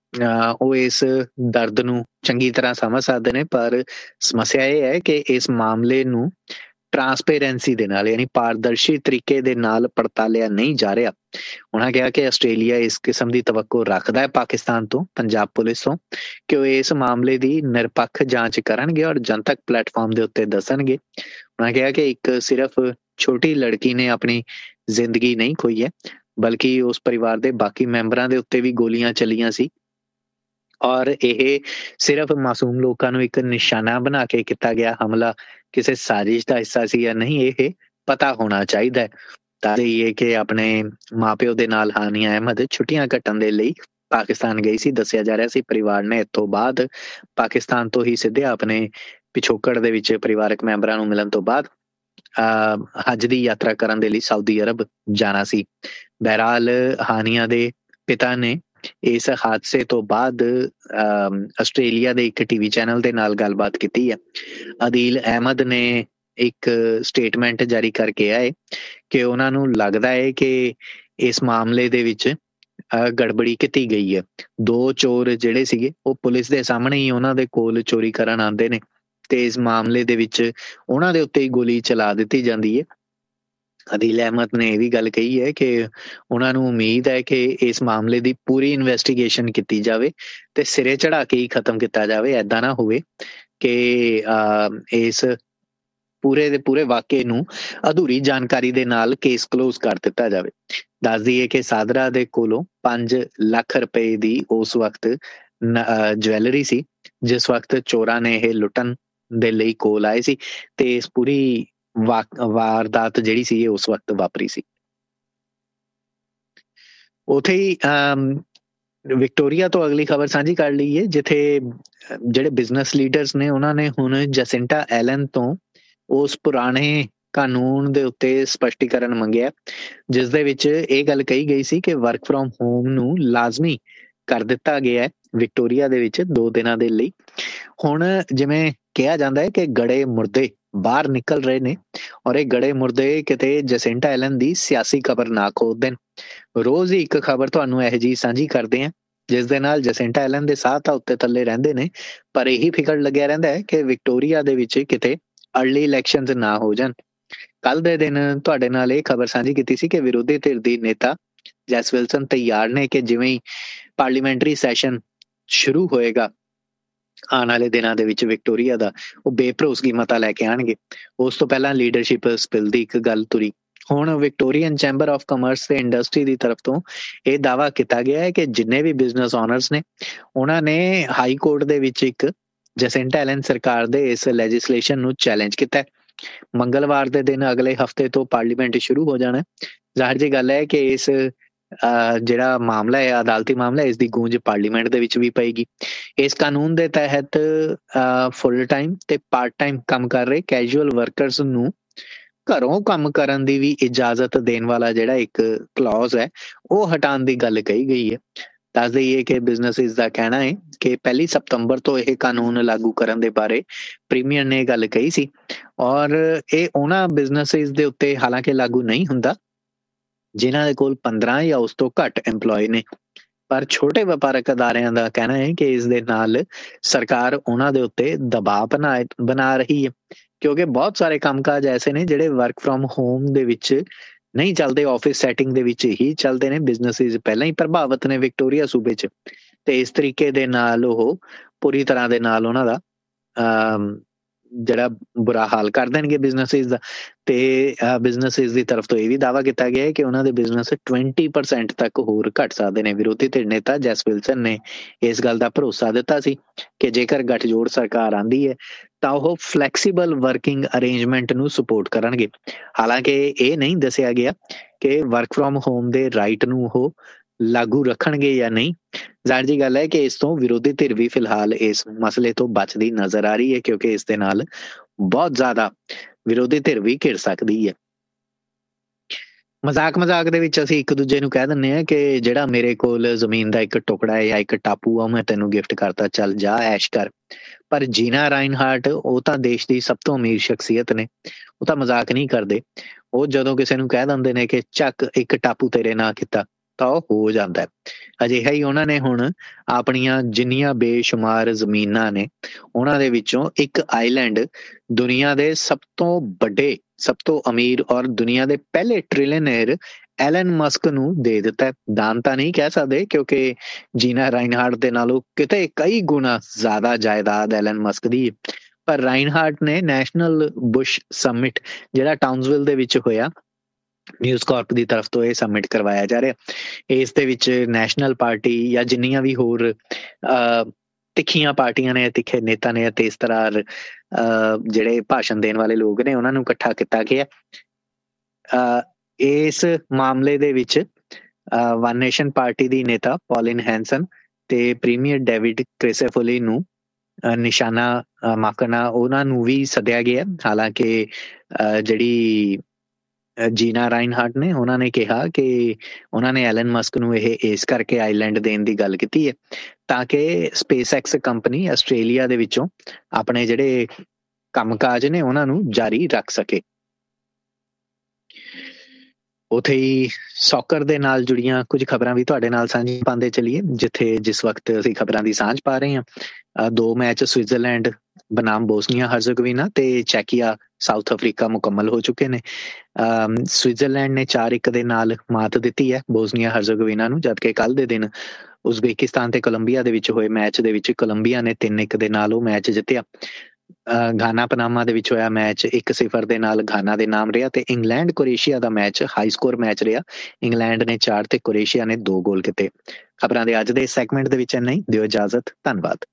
[SPEAKER 1] ਉਹ ਇਸ ਦਰਦ ਨੂੰ ਚੰਗੀ ਤਰ੍ਹਾਂ ਸਮਝ ਸਕਦੇ ਨੇ। ਪਰ ਸਮੱਸਿਆ ਇਹ ਹੈ ਕਿ ਇਸ ਮਾਮਲੇ ਨੂੰ ਟਰਾਂਸਪੇਰੈਂਸੀ ਦੇ ਨਾਲ, ਯਾਨੀ ਪਾਰਦਰਸ਼ੀ ਤਰੀਕੇ ਦੇ ਨਾਲ ਪੜਤਾਲਿਆ ਨਹੀਂ ਜਾ ਰਿਹਾ। ਉਹਨਾਂ ਕਿਹਾ ਕਿ ਆਸਟ੍ਰੇਲੀਆ ਇਸ ਕਿਸਮ ਦੀ ਤਵੱਕੋ ਰੱਖਦਾ ਹੈ ਪਾਕਿਸਤਾਨ ਤੋਂ, ਪੰਜਾਬ ਪੁਲਿਸ ਤੋਂ, ਕਿ ਉਹ ਇਸ ਮਾਮਲੇ ਦੀ ਨਿਰਪੱਖ ਜਾਂਚ ਕਰਨਗੇ ਔਰ ਜਨਤਕ ਪਲੇਟਫਾਰਮ ਦੇ ਉੱਤੇ ਦੱਸਣਗੇ। ਉਹਨਾਂ ਕਿਹਾ ਕਿ ਇੱਕ ਸਿਰਫ ਛੋਟੀ ਲੜਕੀ ਨੇ ਆਪਣੀ ਜ਼ਿੰਦਗੀ ਨਹੀਂ ਖੋਈ ਹੈ, ਬਲਕਿ ਉਸ ਪਰਿਵਾਰ ਦੇ ਬਾਕੀ ਮੈਂਬਰਾਂ ਦੇ ਉੱਤੇ ਵੀ ਗੋਲੀਆਂ ਚੱਲੀਆਂ ਸੀ ਔਰ ਇਹ ਸਿਰਫ ਮਾਸੂਮ ਲੋਕਾਂ ਨੂੰ ਇੱਕ ਨਿਸ਼ਾਨਾ ਬਣਾ ਕੇ ਕੀਤਾ ਗਿਆ ਹਮਲਾ ਕਿਸੇ ਸਾਜ਼ਿਸ਼ ਦਾ ਹਿੱਸਾ ਸੀ ਜਾਂ ਨਹੀਂ, ਇਹ ਪਤਾ ਹੋਣਾ ਚਾਹੀਦਾ ਹੈ। ਤਾਂ ਇਹ ਕਿ ਆਪਣੇ ਮਾਪਿਓ ਦੇ ਨਾਲ ਹਾਨੀਆ ਅਹਿਮਦ ਛੁੱਟੀਆਂ ਕੱਟਣ ਦੇ ਲਈ ਪਾਕਿਸਤਾਨ ਗਈ ਸੀ। ਦੱਸਿਆ ਜਾ ਰਿਹਾ ਸੀ ਪਰਿਵਾਰ ਨੇ ਇਸ ਤੋਂ ਬਾਅਦ ਪਾਕਿਸਤਾਨ ਤੋਂ ਹੀ ਸਿੱਧੇ ਆਪਣੇ ਪਿਛੋਕੜ ਦੇ ਵਿੱਚ ਪਰਿਵਾਰਕ ਮੈਂਬਰਾਂ ਨੂੰ ਮਿਲਣ ਤੋਂ ਬਾਅਦ ਹੱਜ ਦੀ ਯਾਤਰਾ ਕਰਨ ਦੇ ਲਈ ਸਾਊਦੀ ਅਰਬ ਜਾਣਾ ਸੀ। ਬਹਰਾਲ ਹਾਨੀਆ ਦੇ ਪਿਤਾ ਨੇ ਇਸ ਹਾਦਸੇ ਤੋਂ ਬਾਅਦ ਆਸਟ੍ਰੇਲੀਆ ਦੇ ਇੱਕ ਟੀਵੀ ਚੈਨਲ ਦੇ ਨਾਲ ਗੱਲਬਾਤ ਕੀਤੀ ਹੈ। ਅਦੀਲ ਅਹਿਮਦ ਨੇ ਇੱਕ ਸਟੇਟਮੈਂਟ ਜਾਰੀ ਕਰਕੇ ਆਏ ਕਿ ਉਹਨਾਂ ਨੂੰ ਲੱਗਦਾ ਹੈ ਕਿ ਇਸ ਮਾਮਲੇ ਦੇ ਵਿੱਚ ਗੜਬੜੀ ਕੀਤੀ ਗਈ ਹੈ। 2 ਚੋਰ ਜਿਹੜੇ ਸੀਗੇ ਉਹ ਪੁਲਿਸ ਦੇ ਸਾਹਮਣੇ ਹੀ ਉਹਨਾਂ ਦੇ ਕੋਲ ਚੋਰੀ ਕਰਨ ਆਉਂਦੇ ਨੇ ਤੇ ਇਸ ਮਾਮਲੇ ਦੇ ਵਿੱਚ ਉਹਨਾਂ ਦੇ ਉੱਤੇ ਹੀ ਗੋਲੀ ਚਲਾ ਦਿੱਤੀ ਜਾਂਦੀ ਹੈ। ਅਦੀਲ ਅਹਿਮਦ ਨੇ ਇਹ ਵੀ ਗੱਲ ਕਹੀ ਹੈ ਕਿ ਉਹਨਾਂ ਨੂੰ ਉਮੀਦ ਹੈ ਕਿ ਇਸ ਮਾਮਲੇ ਦੀ ਪੂਰੀ ਇਨਵੈਸਟੀਗੇਸ਼ਨ ਕੀਤੀ ਜਾਵੇ ਤੇ ਸਿਰੇ ਚੜਾ ਕੇ ਹੀ ਖਤਮ ਕੀਤਾ ਜਾਵੇ। ਐਦਾਂ ਨਾ ਹੋਵੇ ਕਿ ਇਸ ਪੂਰੇ ਦੇ ਪੂਰੇ ਵਾਕਿਏ ਨੂੰ ਅਧੂਰੀ ਜਾਣਕਾਰੀ ਦੇ ਨਾਲ ਕੇਸ ਕਲੋਜ਼ ਕਰ ਦਿੱਤਾ ਜਾਵੇ। ਦੱਸ ਦਈਏ ਕਿ ਸਾਦਰਾ ਦੇ ਕੋਲੋਂ 5 ਲੱਖ ਰੁਪਏ ਦੀ ਉਸ ਵਕਤ ਜਵੈਲਰੀ ਸੀ ਜਿਸ ਵਕਤ ਚੋਰਾਂ ਨੇ ਇਹ ਲੁੱਟਣ ਦੇ ਲਈ ਕੋਲ ਆਏ ਸੀ ਤੇ ਇਸ ਪੂਰੀ ਵਾਰਦਾਤ ਜਿਹੜੀ ਸੀ ਉਸ ਵਕਤ ਵਾਪਰੀ ਸੀ। ਉੱਥੇ ਹੀ ਵਿਕਟੋਰੀਆ ਤੋਂ ਅਗਲੀ ਖਬਰ ਸਾਂਝੀ ਕਰ ਲਈਏ, ਜਿੱਥੇ ਜਿਹੜੇ ਬਿਜ਼ਨਸ ਲੀਡਰਸ ਨੇ ਉਹਨਾਂ ਨੇ ਹੁਣ ਜਸਿੰਟਾ ਐਲਨ ਤੋਂ ਉਸ ਪੁਰਾਣੇ ਕਾਨੂੰਨ ਦੇ ਉੱਤੇ ਸਪਸ਼ਟੀਕਰਨ ਮੰਗਿਆ ਜਿਸ ਦੇ ਵਿੱਚ ਇਹ ਗੱਲ ਕਹੀ ਗਈ ਸੀ ਕਿ ਵਰਕ ਫਰੋਮ ਹੋਮ ਨੂੰ ਲਾਜ਼ਮੀ ਕਰ ਦਿੱਤਾ ਗਿਆ ਹੈ ਵਿਕਟੋਰੀਆ ਦੇ ਵਿੱਚ 2 ਦਿਨਾਂ ਦੇ ਲਈ। ਹੁਣ ਜਿਵੇਂ ਕਿਹਾ ਜਾਂਦਾ ਹੈ ਕਿ ਗੜੇ ਮੁਰਦੇ ਬਾਹਰ ਨਿਕਲ ਰਹੇ ਨੇ ਔਰ ਇਹ ਗੜੇ ਮੁਰਦੇ ਕਿਤੇ ਜਸਿੰਟਾ ਐਲਨ ਦੀ ਸਿਆਸੀ ਖਬਰ ਨਾ ਖੋਦ ਦੇਣ। ਰੋਜ਼ ਹੀ ਇੱਕ ਖਬਰ ਤੁਹਾਨੂੰ ਇਹੋ ਜਿਹੀ ਸਾਂਝੀ ਕਰਦੇ ਹਾਂ ਜਿਸ ਦੇ ਨਾਲ ਜਸਿੰਟਾ ਐਲਨ ਦੇ ਸਾਹ ਤਾਂ ਉੱਤੇ ਥੱਲੇ ਰਹਿੰਦੇ ਨੇ, ਪਰ ਇਹੀ ਫਿਕਰ ਲੱਗਿਆ ਰਹਿੰਦਾ ਹੈ ਕਿ ਵਿਕਟੋਰੀਆ ਦੇ ਵਿੱਚ ਕਿਤੇ ਅਰਲੀ ਇਲੈਕਸ਼ਨਸ ਨਾ ਹੋ ਜਾਣ। ਕੱਲ ਦੇ ਦਿਨ ਤੁਹਾਡੇ ਨਾਲ ਇਹ ਖਬਰ ਸਾਂਝੀ ਕੀਤੀ ਸੀ ਕਿ ਵਿਰੋਧੀ ਧਿਰ ਦੀ ਨੇਤਾ ਜੈਸ ਵਿਲਸਨ ਤਿਆਰ ਨੇ ਕਿ ਜਿਵੇਂ ਹੀ ਪਾਰਲੀਮੈਂਟਰੀ ਸੈਸ਼ਨ ਸ਼ੁਰੂ ਹੋਏਗਾ ਆਉਣ ਵਾਲੇ ਦਿਨਾਂ ਦੇ ਵਿੱਚ ਵਿਕਟੋਰੀਆ ਦਾ, ਉਹ ਬੇਭਰੋਸਗੀ ਮਤਾ ਲੈ ਕੇ ਆਉਣਗੇ। ਉਸ ਤੋਂ ਪਹਿਲਾਂ ਲੀਡਰਸ਼ਿਪ ਸਪਿਲ ਦੀ ਇੱਕ ਗੱਲ ਤੁਰੀ। ਹੁਣ ਵਿਕਟੋਰੀਅਨ ਚੈਂਬਰ ਆਫ ਕਮਰਸ ਤੇ ਇੰਡਸਟਰੀ ਦੀ ਤਰਫ ਤੋਂ ਇਹ ਦਾਅਵਾ ਕੀਤਾ ਗਿਆ ਹੈ ਕਿ ਜਿੰਨੇ ਵੀ ਬਿਜ਼ਨਸ ਓਨਰਸ ਨੇ ਉਹਨਾਂ ਨੇ ਹਾਈ ਕੋਰਟ ਦੇ ਵਿੱਚ ਇੱਕ ਜਸਿੰਟਾ ਐਲਨ ਸਰਕਾਰ ਦੇ ਇਸ ਲੈਜਿਸਲੇਸ਼ਨ ਨੂੰ ਚੈਲੰਜ ਕੀਤਾ ਹੈ ਮੰਗਲਵਾਰ ਦੇ ਦਿਨ ਅਗਲੇ ਹਫ਼ਤੇ ਤੋਂ ਪਾਰਲੀਮੈਂਟ ਸ਼ੁਰੂ ਹੋ ਜਾਣਾ। ਜ਼ਾਹਿਰ ਜੀ ਗੱਲ ਹੈ ਕਿ ਇਸ ਜਿਹੜਾ ਮਾਮਲਾ ਹੈ, ਅਦਾਲਤੀ ਮਾਮਲਾ, ਇਸ ਦੀ ਗੂੰਜ ਪਾਰਲੀਮੈਂਟ ਦੇ ਵਿੱਚ ਵੀ ਪਏਗੀ। ਇਸ ਕਾਨੂੰਨ ਦੇ ਤਹਿਤ ਫੁੱਲ ਟਾਈਮ ਤੇ ਪਾਰਟ ਟਾਈਮ ਕੰਮ ਕਰ ਰਹੇ ਕੈਜੂਅਲ ਵਰਕਰਸ ਨੂੰ ਘਰੋਂ ਕੰਮ ਕਰਨ ਦੀ ਵੀ ਇਜਾਜ਼ਤ ਦੇਣ ਵਾਲਾ ਜਿਹੜਾ ਇੱਕ ਕਲੌਜ਼ ਹੈ ਉਹ ਹਟਾਉਣ ਦੀ ਗੱਲ ਕਹੀ ਗਈ ਹੈ। ਦੱਸ ਦਈਏ ਕਿ ਬਿਜ਼ਨਸਿਸ ਦਾ ਕਹਿਣਾ ਹੈ ਕਿ 1 ਸਤੰਬਰ ਤੋਂ ਇਹ ਕਾਨੂੰਨ ਲਾਗੂ ਕਰਨ ਦੇ ਬਾਰੇ ਪ੍ਰੀਮੀਅਰ ਨੇ ਗੱਲ ਕਹੀ ਸੀ, ਔਰ ਇਹ ਉਹਨਾਂ ਬਿਜ਼ਨਸਿਸ ਦੇ ਉੱਤੇ ਹਾਲਾਂਕਿ ਲਾਗੂ ਨਹੀਂ ਹੁੰਦਾ ਜਿਨ੍ਹਾਂ ਦੇ ਕੋਲ 15 ਜਾਂ ਉਸ ਤੋਂ ਘੱਟ EMPLOYE ਨੇ। ਪਰ ਛੋਟੇ ਵਪਾਰਕ ਅਦਾਰਿਆਂ ਦਾ ਕਹਿਣਾ ਹੈ ਕਿ ਇਸ ਦੇ ਨਾਲ ਸਰਕਾਰ ਉਹਨਾਂ ਦੇ ਉੱਤੇ ਦਬਾਅ ਬਣਾ ਰਹੀ ਹੈ, ਕਿਉਂਕਿ ਬਹੁਤ ਸਾਰੇ ਕੰਮਕਾਜ ਐਸੇ ਨੇ ਜਿਹੜੇ ਵਰਕ ਫਰੋਮ ਹੋਮ ਦੇ ਵਿੱਚ ਨਹੀਂ ਚੱਲਦੇ, ਆਫਿਸ ਸੈਟਿੰਗ ਦੇ ਵਿੱਚ ਹੀ ਚੱਲਦੇ ਨੇ। ਬਿਜ਼ਨਸਿਸ ਪਹਿਲਾਂ ਹੀ ਪ੍ਰਭਾਵਿਤ ਨੇ ਵਿਕਟੋਰੀਆ ਸੂਬੇ 'ਚ, ਤੇ ਇਸ ਤਰੀਕੇ ਦੇ ਨਾਲ ਉਹ ਪੂਰੀ ਤਰ੍ਹਾਂ ਦੇ ਨਾਲ ਉਹਨਾਂ ਦਾ ਜਿਹੜਾ ਬੁਰਾ ਹਾਲ ਕਰ ਦੇਣਗੇ ਬਿਜ਼ਨਸਿਸ ਦਾ। ਤੇ ਬਿਜ਼ਨਸਿਸ ਦੀ ਤਰਫ ਤੋਂ ਇਹ ਵੀ ਦਾਅਵਾ ਕੀਤਾ ਗਿਆ ਹੈ ਕਿ ਉਹਨਾਂ ਦੇ ਬਿਜ਼ਨਸ 20% ਤੱਕ ਹੋਰ ਘਟ ਸਕਦੇ ਨੇ। ਵਿਰੋਧੀ ਧਿਰ ਨੇਤਾ ਜੈਸ ਵਿਲਸਨ ਨੇ ਇਸ ਗੱਲ ਦਾ ਭਰੋਸਾ ਦਿੱਤਾ ਸੀ ਕਿ ਜੇਕਰ ਗੱਠਜੋੜ ਸਰਕਾਰ ਆਂਦੀ ਹੈ ਤਾਂ ਉਹ ਫਲੈਕਸੀਬਲ ਵਰਕਿੰਗ ਅਰੇਂਜਮੈਂਟ ਨੂੰ ਸਪੋਰਟ ਕਰਨਗੇ। ਹਾਲਾਂਕਿ ਇਹ ਨਹੀਂ ਦੱਸਿਆ ਗਿਆ ਕਿ ਵਰਕ ਫਰੋਮ ਹੋਮ ਦੇ ਰਾਈਟ ਨੂੰ ਉਹ ਲਾਗੂ ਰੱਖਣਗੇ ਜਾਂ ਨਹੀਂ। ਜ਼ਾਹਿਰ ਜੀ ਗੱਲ ਹੈ ਕਿ ਇਸ ਤੋਂ ਵਿਰੋਧੀ ਧਿਰ ਵੀ ਫਿਲਹਾਲ ਇਸ ਮਸਲੇ ਤੋਂ ਬਚਦੀ ਨਜ਼ਰ ਆ ਰਹੀ ਹੈ, ਕਿਉਂਕਿ ਇਸ ਦੇ ਨਾਲ ਬਹੁਤ ਜ਼ਿਆਦਾ ਵਿਰੋਧੀ ਧਿਰ ਵੀ ਘਿਰ ਸਕਦੀ ਹੈ। ਮਜ਼ਾਕ ਦੇ ਵਿੱਚ ਅਸੀਂ ਇੱਕ ਦੂਜੇ ਨੂੰ ਕਹਿ ਦਿੰਦੇ ਹਾਂ ਕਿ ਜਿਹੜਾ ਮੇਰੇ ਕੋਲ ਜ਼ਮੀਨ ਦਾ ਇੱਕ ਟੁਕੜਾ ਹੈ ਜਾਂ ਇੱਕ ਟਾਪੂ ਆ ਮੈਂ ਤੈਨੂੰ ਗਿਫਟ ਕਰਤਾ, ਚੱਲ ਜਾ ਐਸ਼ ਕਰ। ਪਰ ਜੀਨਾ ਰਾਈਨਹਾਰਟ ਉਹ ਤਾਂ ਦੇਸ਼ ਦੀ ਸਭ ਤੋਂ ਅਮੀਰ ਸ਼ਖਸੀਅਤ ਨੇ, ਉਹ ਤਾਂ ਮਜ਼ਾਕ ਨਹੀਂ ਕਰਦੇ। ਉਹ ਜਦੋਂ ਕਿਸੇ ਨੂੰ ਕਹਿ ਦਿੰਦੇ ਨੇ ਕਿ ਚੱਕ ਇੱਕ ਟਾਪੂ ਤੇਰੇ ਨਾਂ ਕੀਤਾ ਤਾਂ ਉਹ ਹੋ ਜਾਂਦਾ। ਅਜਿਹਾ ਹੀ ਉਹਨਾਂ ਨੇ ਹੁਣ ਆਪਣੀਆਂ ਜਿੰਨੀਆਂ ਬੇਸ਼ੁਮਾਰ ਜ਼ਮੀਨਾਂ ਨੇ ਉਹਨਾਂ ਦੇ ਵਿੱਚੋਂ ਇੱਕ ਆਈਲੈਂਡ ਦੁਨੀਆ ਦੇ ਸਭ ਤੋਂ ਵੱਡੇ, ਸਭ ਤੋਂ ਅਮੀਰ ਔਰ ਦੁਨੀਆ ਦੇ ਪਹਿਲੇ ਟ੍ਰਿਲੀਅਨਰ ਐਲਨ ਮਸਕ ਨੂੰ ਦੇ ਦਿੱਤਾ। ਦਾਨ ਤਾਂ ਨਹੀਂ ਕਹਿ ਸਕਦੇ ਕਿਉਂਕਿ ਜੀਨਾ ਰਾਈਨਹਾਰਟ ਦੇ ਨਾਲੋਂ ਕਿਤੇ ਕਈ ਗੁਣਾ ਜ਼ਿਆਦਾ ਜਾਇਦਾਦ ਐਲਨ ਮਸਕ ਦੀ। ਪਰ ਰਾਈਨਹਾਰਟ ਨੇ ਨੈਸ਼ਨਲ ਬੁਸ਼ ਸਮਿਟ ਜਿਹੜਾ ਟਾਊਨਸਵਿਲ ਦੇ ਵਿੱਚ ਹੋਇਆ, ਨਿਊਜ਼ ਕਾਰਪ ਦੀ ਤਰਫ ਤੋਂ ਇਹ ਸਮਿਟ ਕਰਵਾਇਆ ਜਾ ਰਿਹਾ। ਇਸ ਦੇ ਵਿੱਚ ਨੈਸ਼ਨਲ ਪਾਰਟੀ ਜਾਂ ਜਿੰਨੀਆਂ ਵੀ ਹੋਰ ਤਿੱਖੀਆਂ ਪਾਰਟੀਆਂ ਨੇ, ਤਿੱਖੇ ਨੇਤਾ ਨੇ ਅਤੇ ਇਸ ਤਰ੍ਹਾਂ ਜਿਹੜੇ ਭਾਸ਼ਣ ਦੇਣ ਵਾਲੇ ਲੋਕ ਨੇ ਉਹਨਾਂ ਨੂੰ ਇਕੱਠਾ ਕੀਤਾ ਗਿਆ। ਇਸ ਮਾਮਲੇ ਦੇ ਵਿੱਚ ਵਨ ਨੇਸ਼ਨ ਪਾਰਟੀ ਦੀ ਨੇਤਾ ਪੌਲਿਨ ਹੈਂਸਨ ਤੇ ਪ੍ਰੀਮੀਅਰ ਡੇਵਿਡ ਕ੍ਰਿਸੇਫੋਲੀ ਨੂੰ ਨਿਸ਼ਾਨਾ ਮਾਕਣਾ ਉਹਨਾਂ ਨੂੰ ਵੀ ਸੱਦਿਆ ਗਿਆ। ਹਾਲਾਂਕਿ ਜਿਹੜੀ ਜੀਨਾ ਰਾਈਨਹਾਰਟ ਨੇ ਉਹਨਾਂ ਨੇ ਕਿਹਾ ਕਿ ਉਹਨਾਂ ਨੇ ਐਲਨ ਮਸਕ ਨੂੰ ਇਹ ਇਸ ਕਰਕੇ ਆਈਲੈਂਡ ਦੇਣ ਦੀ ਗੱਲ ਕੀਤੀ ਹੈ ਤਾਂ ਕਿ ਸਪੇਸਐਕਸ ਕੰਪਨੀ ਆਸਟ੍ਰੇਲੀਆ ਦੇ ਵਿੱਚੋਂ ਆਪਣੇ ਜਿਹੜੇ ਕੰਮਕਾਜ ਨੇ ਉਹਨਾਂ ਨੂੰ ਜਾਰੀ ਰੱਖ ਸਕੇ। ਉੱਥੇ ਹੀ ਸੌਕਰ ਦੇ ਨਾਲ ਜੁੜੀਆਂ ਕੁਝ ਖਬਰਾਂ ਵੀ ਤੁਹਾਡੇ ਨਾਲ ਸਾਂਝੀ ਪਾਉਂਦੇ ਚਲੀਏ, ਜਿਸ ਵਕਤ ਅਸੀਂ ਖਬਰਾਂ ਦੀ ਸਾਂਝ ਪਾ ਰਹੇ ਹਾਂ। 2 ਮੈਚ ਸਵਿਟਜ਼ਰਲੈਂਡ ਬਨਾਮ ਬੋਸਨੀਆ ਹਰਜ਼ਗੋਵੀਨਾ ਤੇ ਚੈਕੀਆ ਸਾਊਥ ਅਫਰੀਕਾ ਮੁਕੰਮਲ ਹੋ ਚੁੱਕੇ ਨੇ। ਸਵਿਟਜ਼ਰਲੈਂਡ ਨੇ 4-1 ਦੇ ਨਾਲ ਮਾਤ ਦਿੱਤੀ ਹੈ ਬੋਸਨੀਆ ਹਰਜ਼ਗੋਵੀਨਾ ਨੂੰ, ਜਦਕਿ ਕੱਲ ਦੇ ਦਿਨ ਉਜ਼ਬੇਕਿਸਤਾਨ ਤੇ ਕੋਲੰਬੀਆ ਦੇ ਵਿੱਚ ਹੋਏ ਮੈਚ ਦੇ ਵਿੱਚ ਕੋਲੰਬੀਆ ਨੇ 3-1 ਦੇ ਨਾਲ ਉਹ ਮੈਚ ਜਿੱਤਿਆ। ਗਾਨਾ ਪਨਾਮਾ ਦੇ ਵਿੱਚ ਹੋਇਆ ਮੈਚ 1-0 ਦੇ ਨਾਲ ਗਾਨਾ ਦੇ ਨਾਮ ਰਿਹਾ ਤੇ ਇੰਗਲੈਂਡ ਕੁਰੇਸ਼ੀਆ ਦਾ ਮੈਚ ਹਾਈ ਸਕੋਰ ਮੈਚ ਰਿਹਾ। ਇੰਗਲੈਂਡ ਨੇ 4 ਤੇ ਕੁਰੇਸ਼ੀਆ ਨੇ 2 ਗੋਲ ਕੀਤੇ। ਖਬਰਾਂ ਦੇ ਅੱਜ ਦੇ ਸੈਗਮੈਂਟ ਦੇ ਵਿੱਚ ਇੰਨਾ ਹੀ। ਦਿਓ ਇਜਾਜ਼ਤ, ਧੰਨਵਾਦ।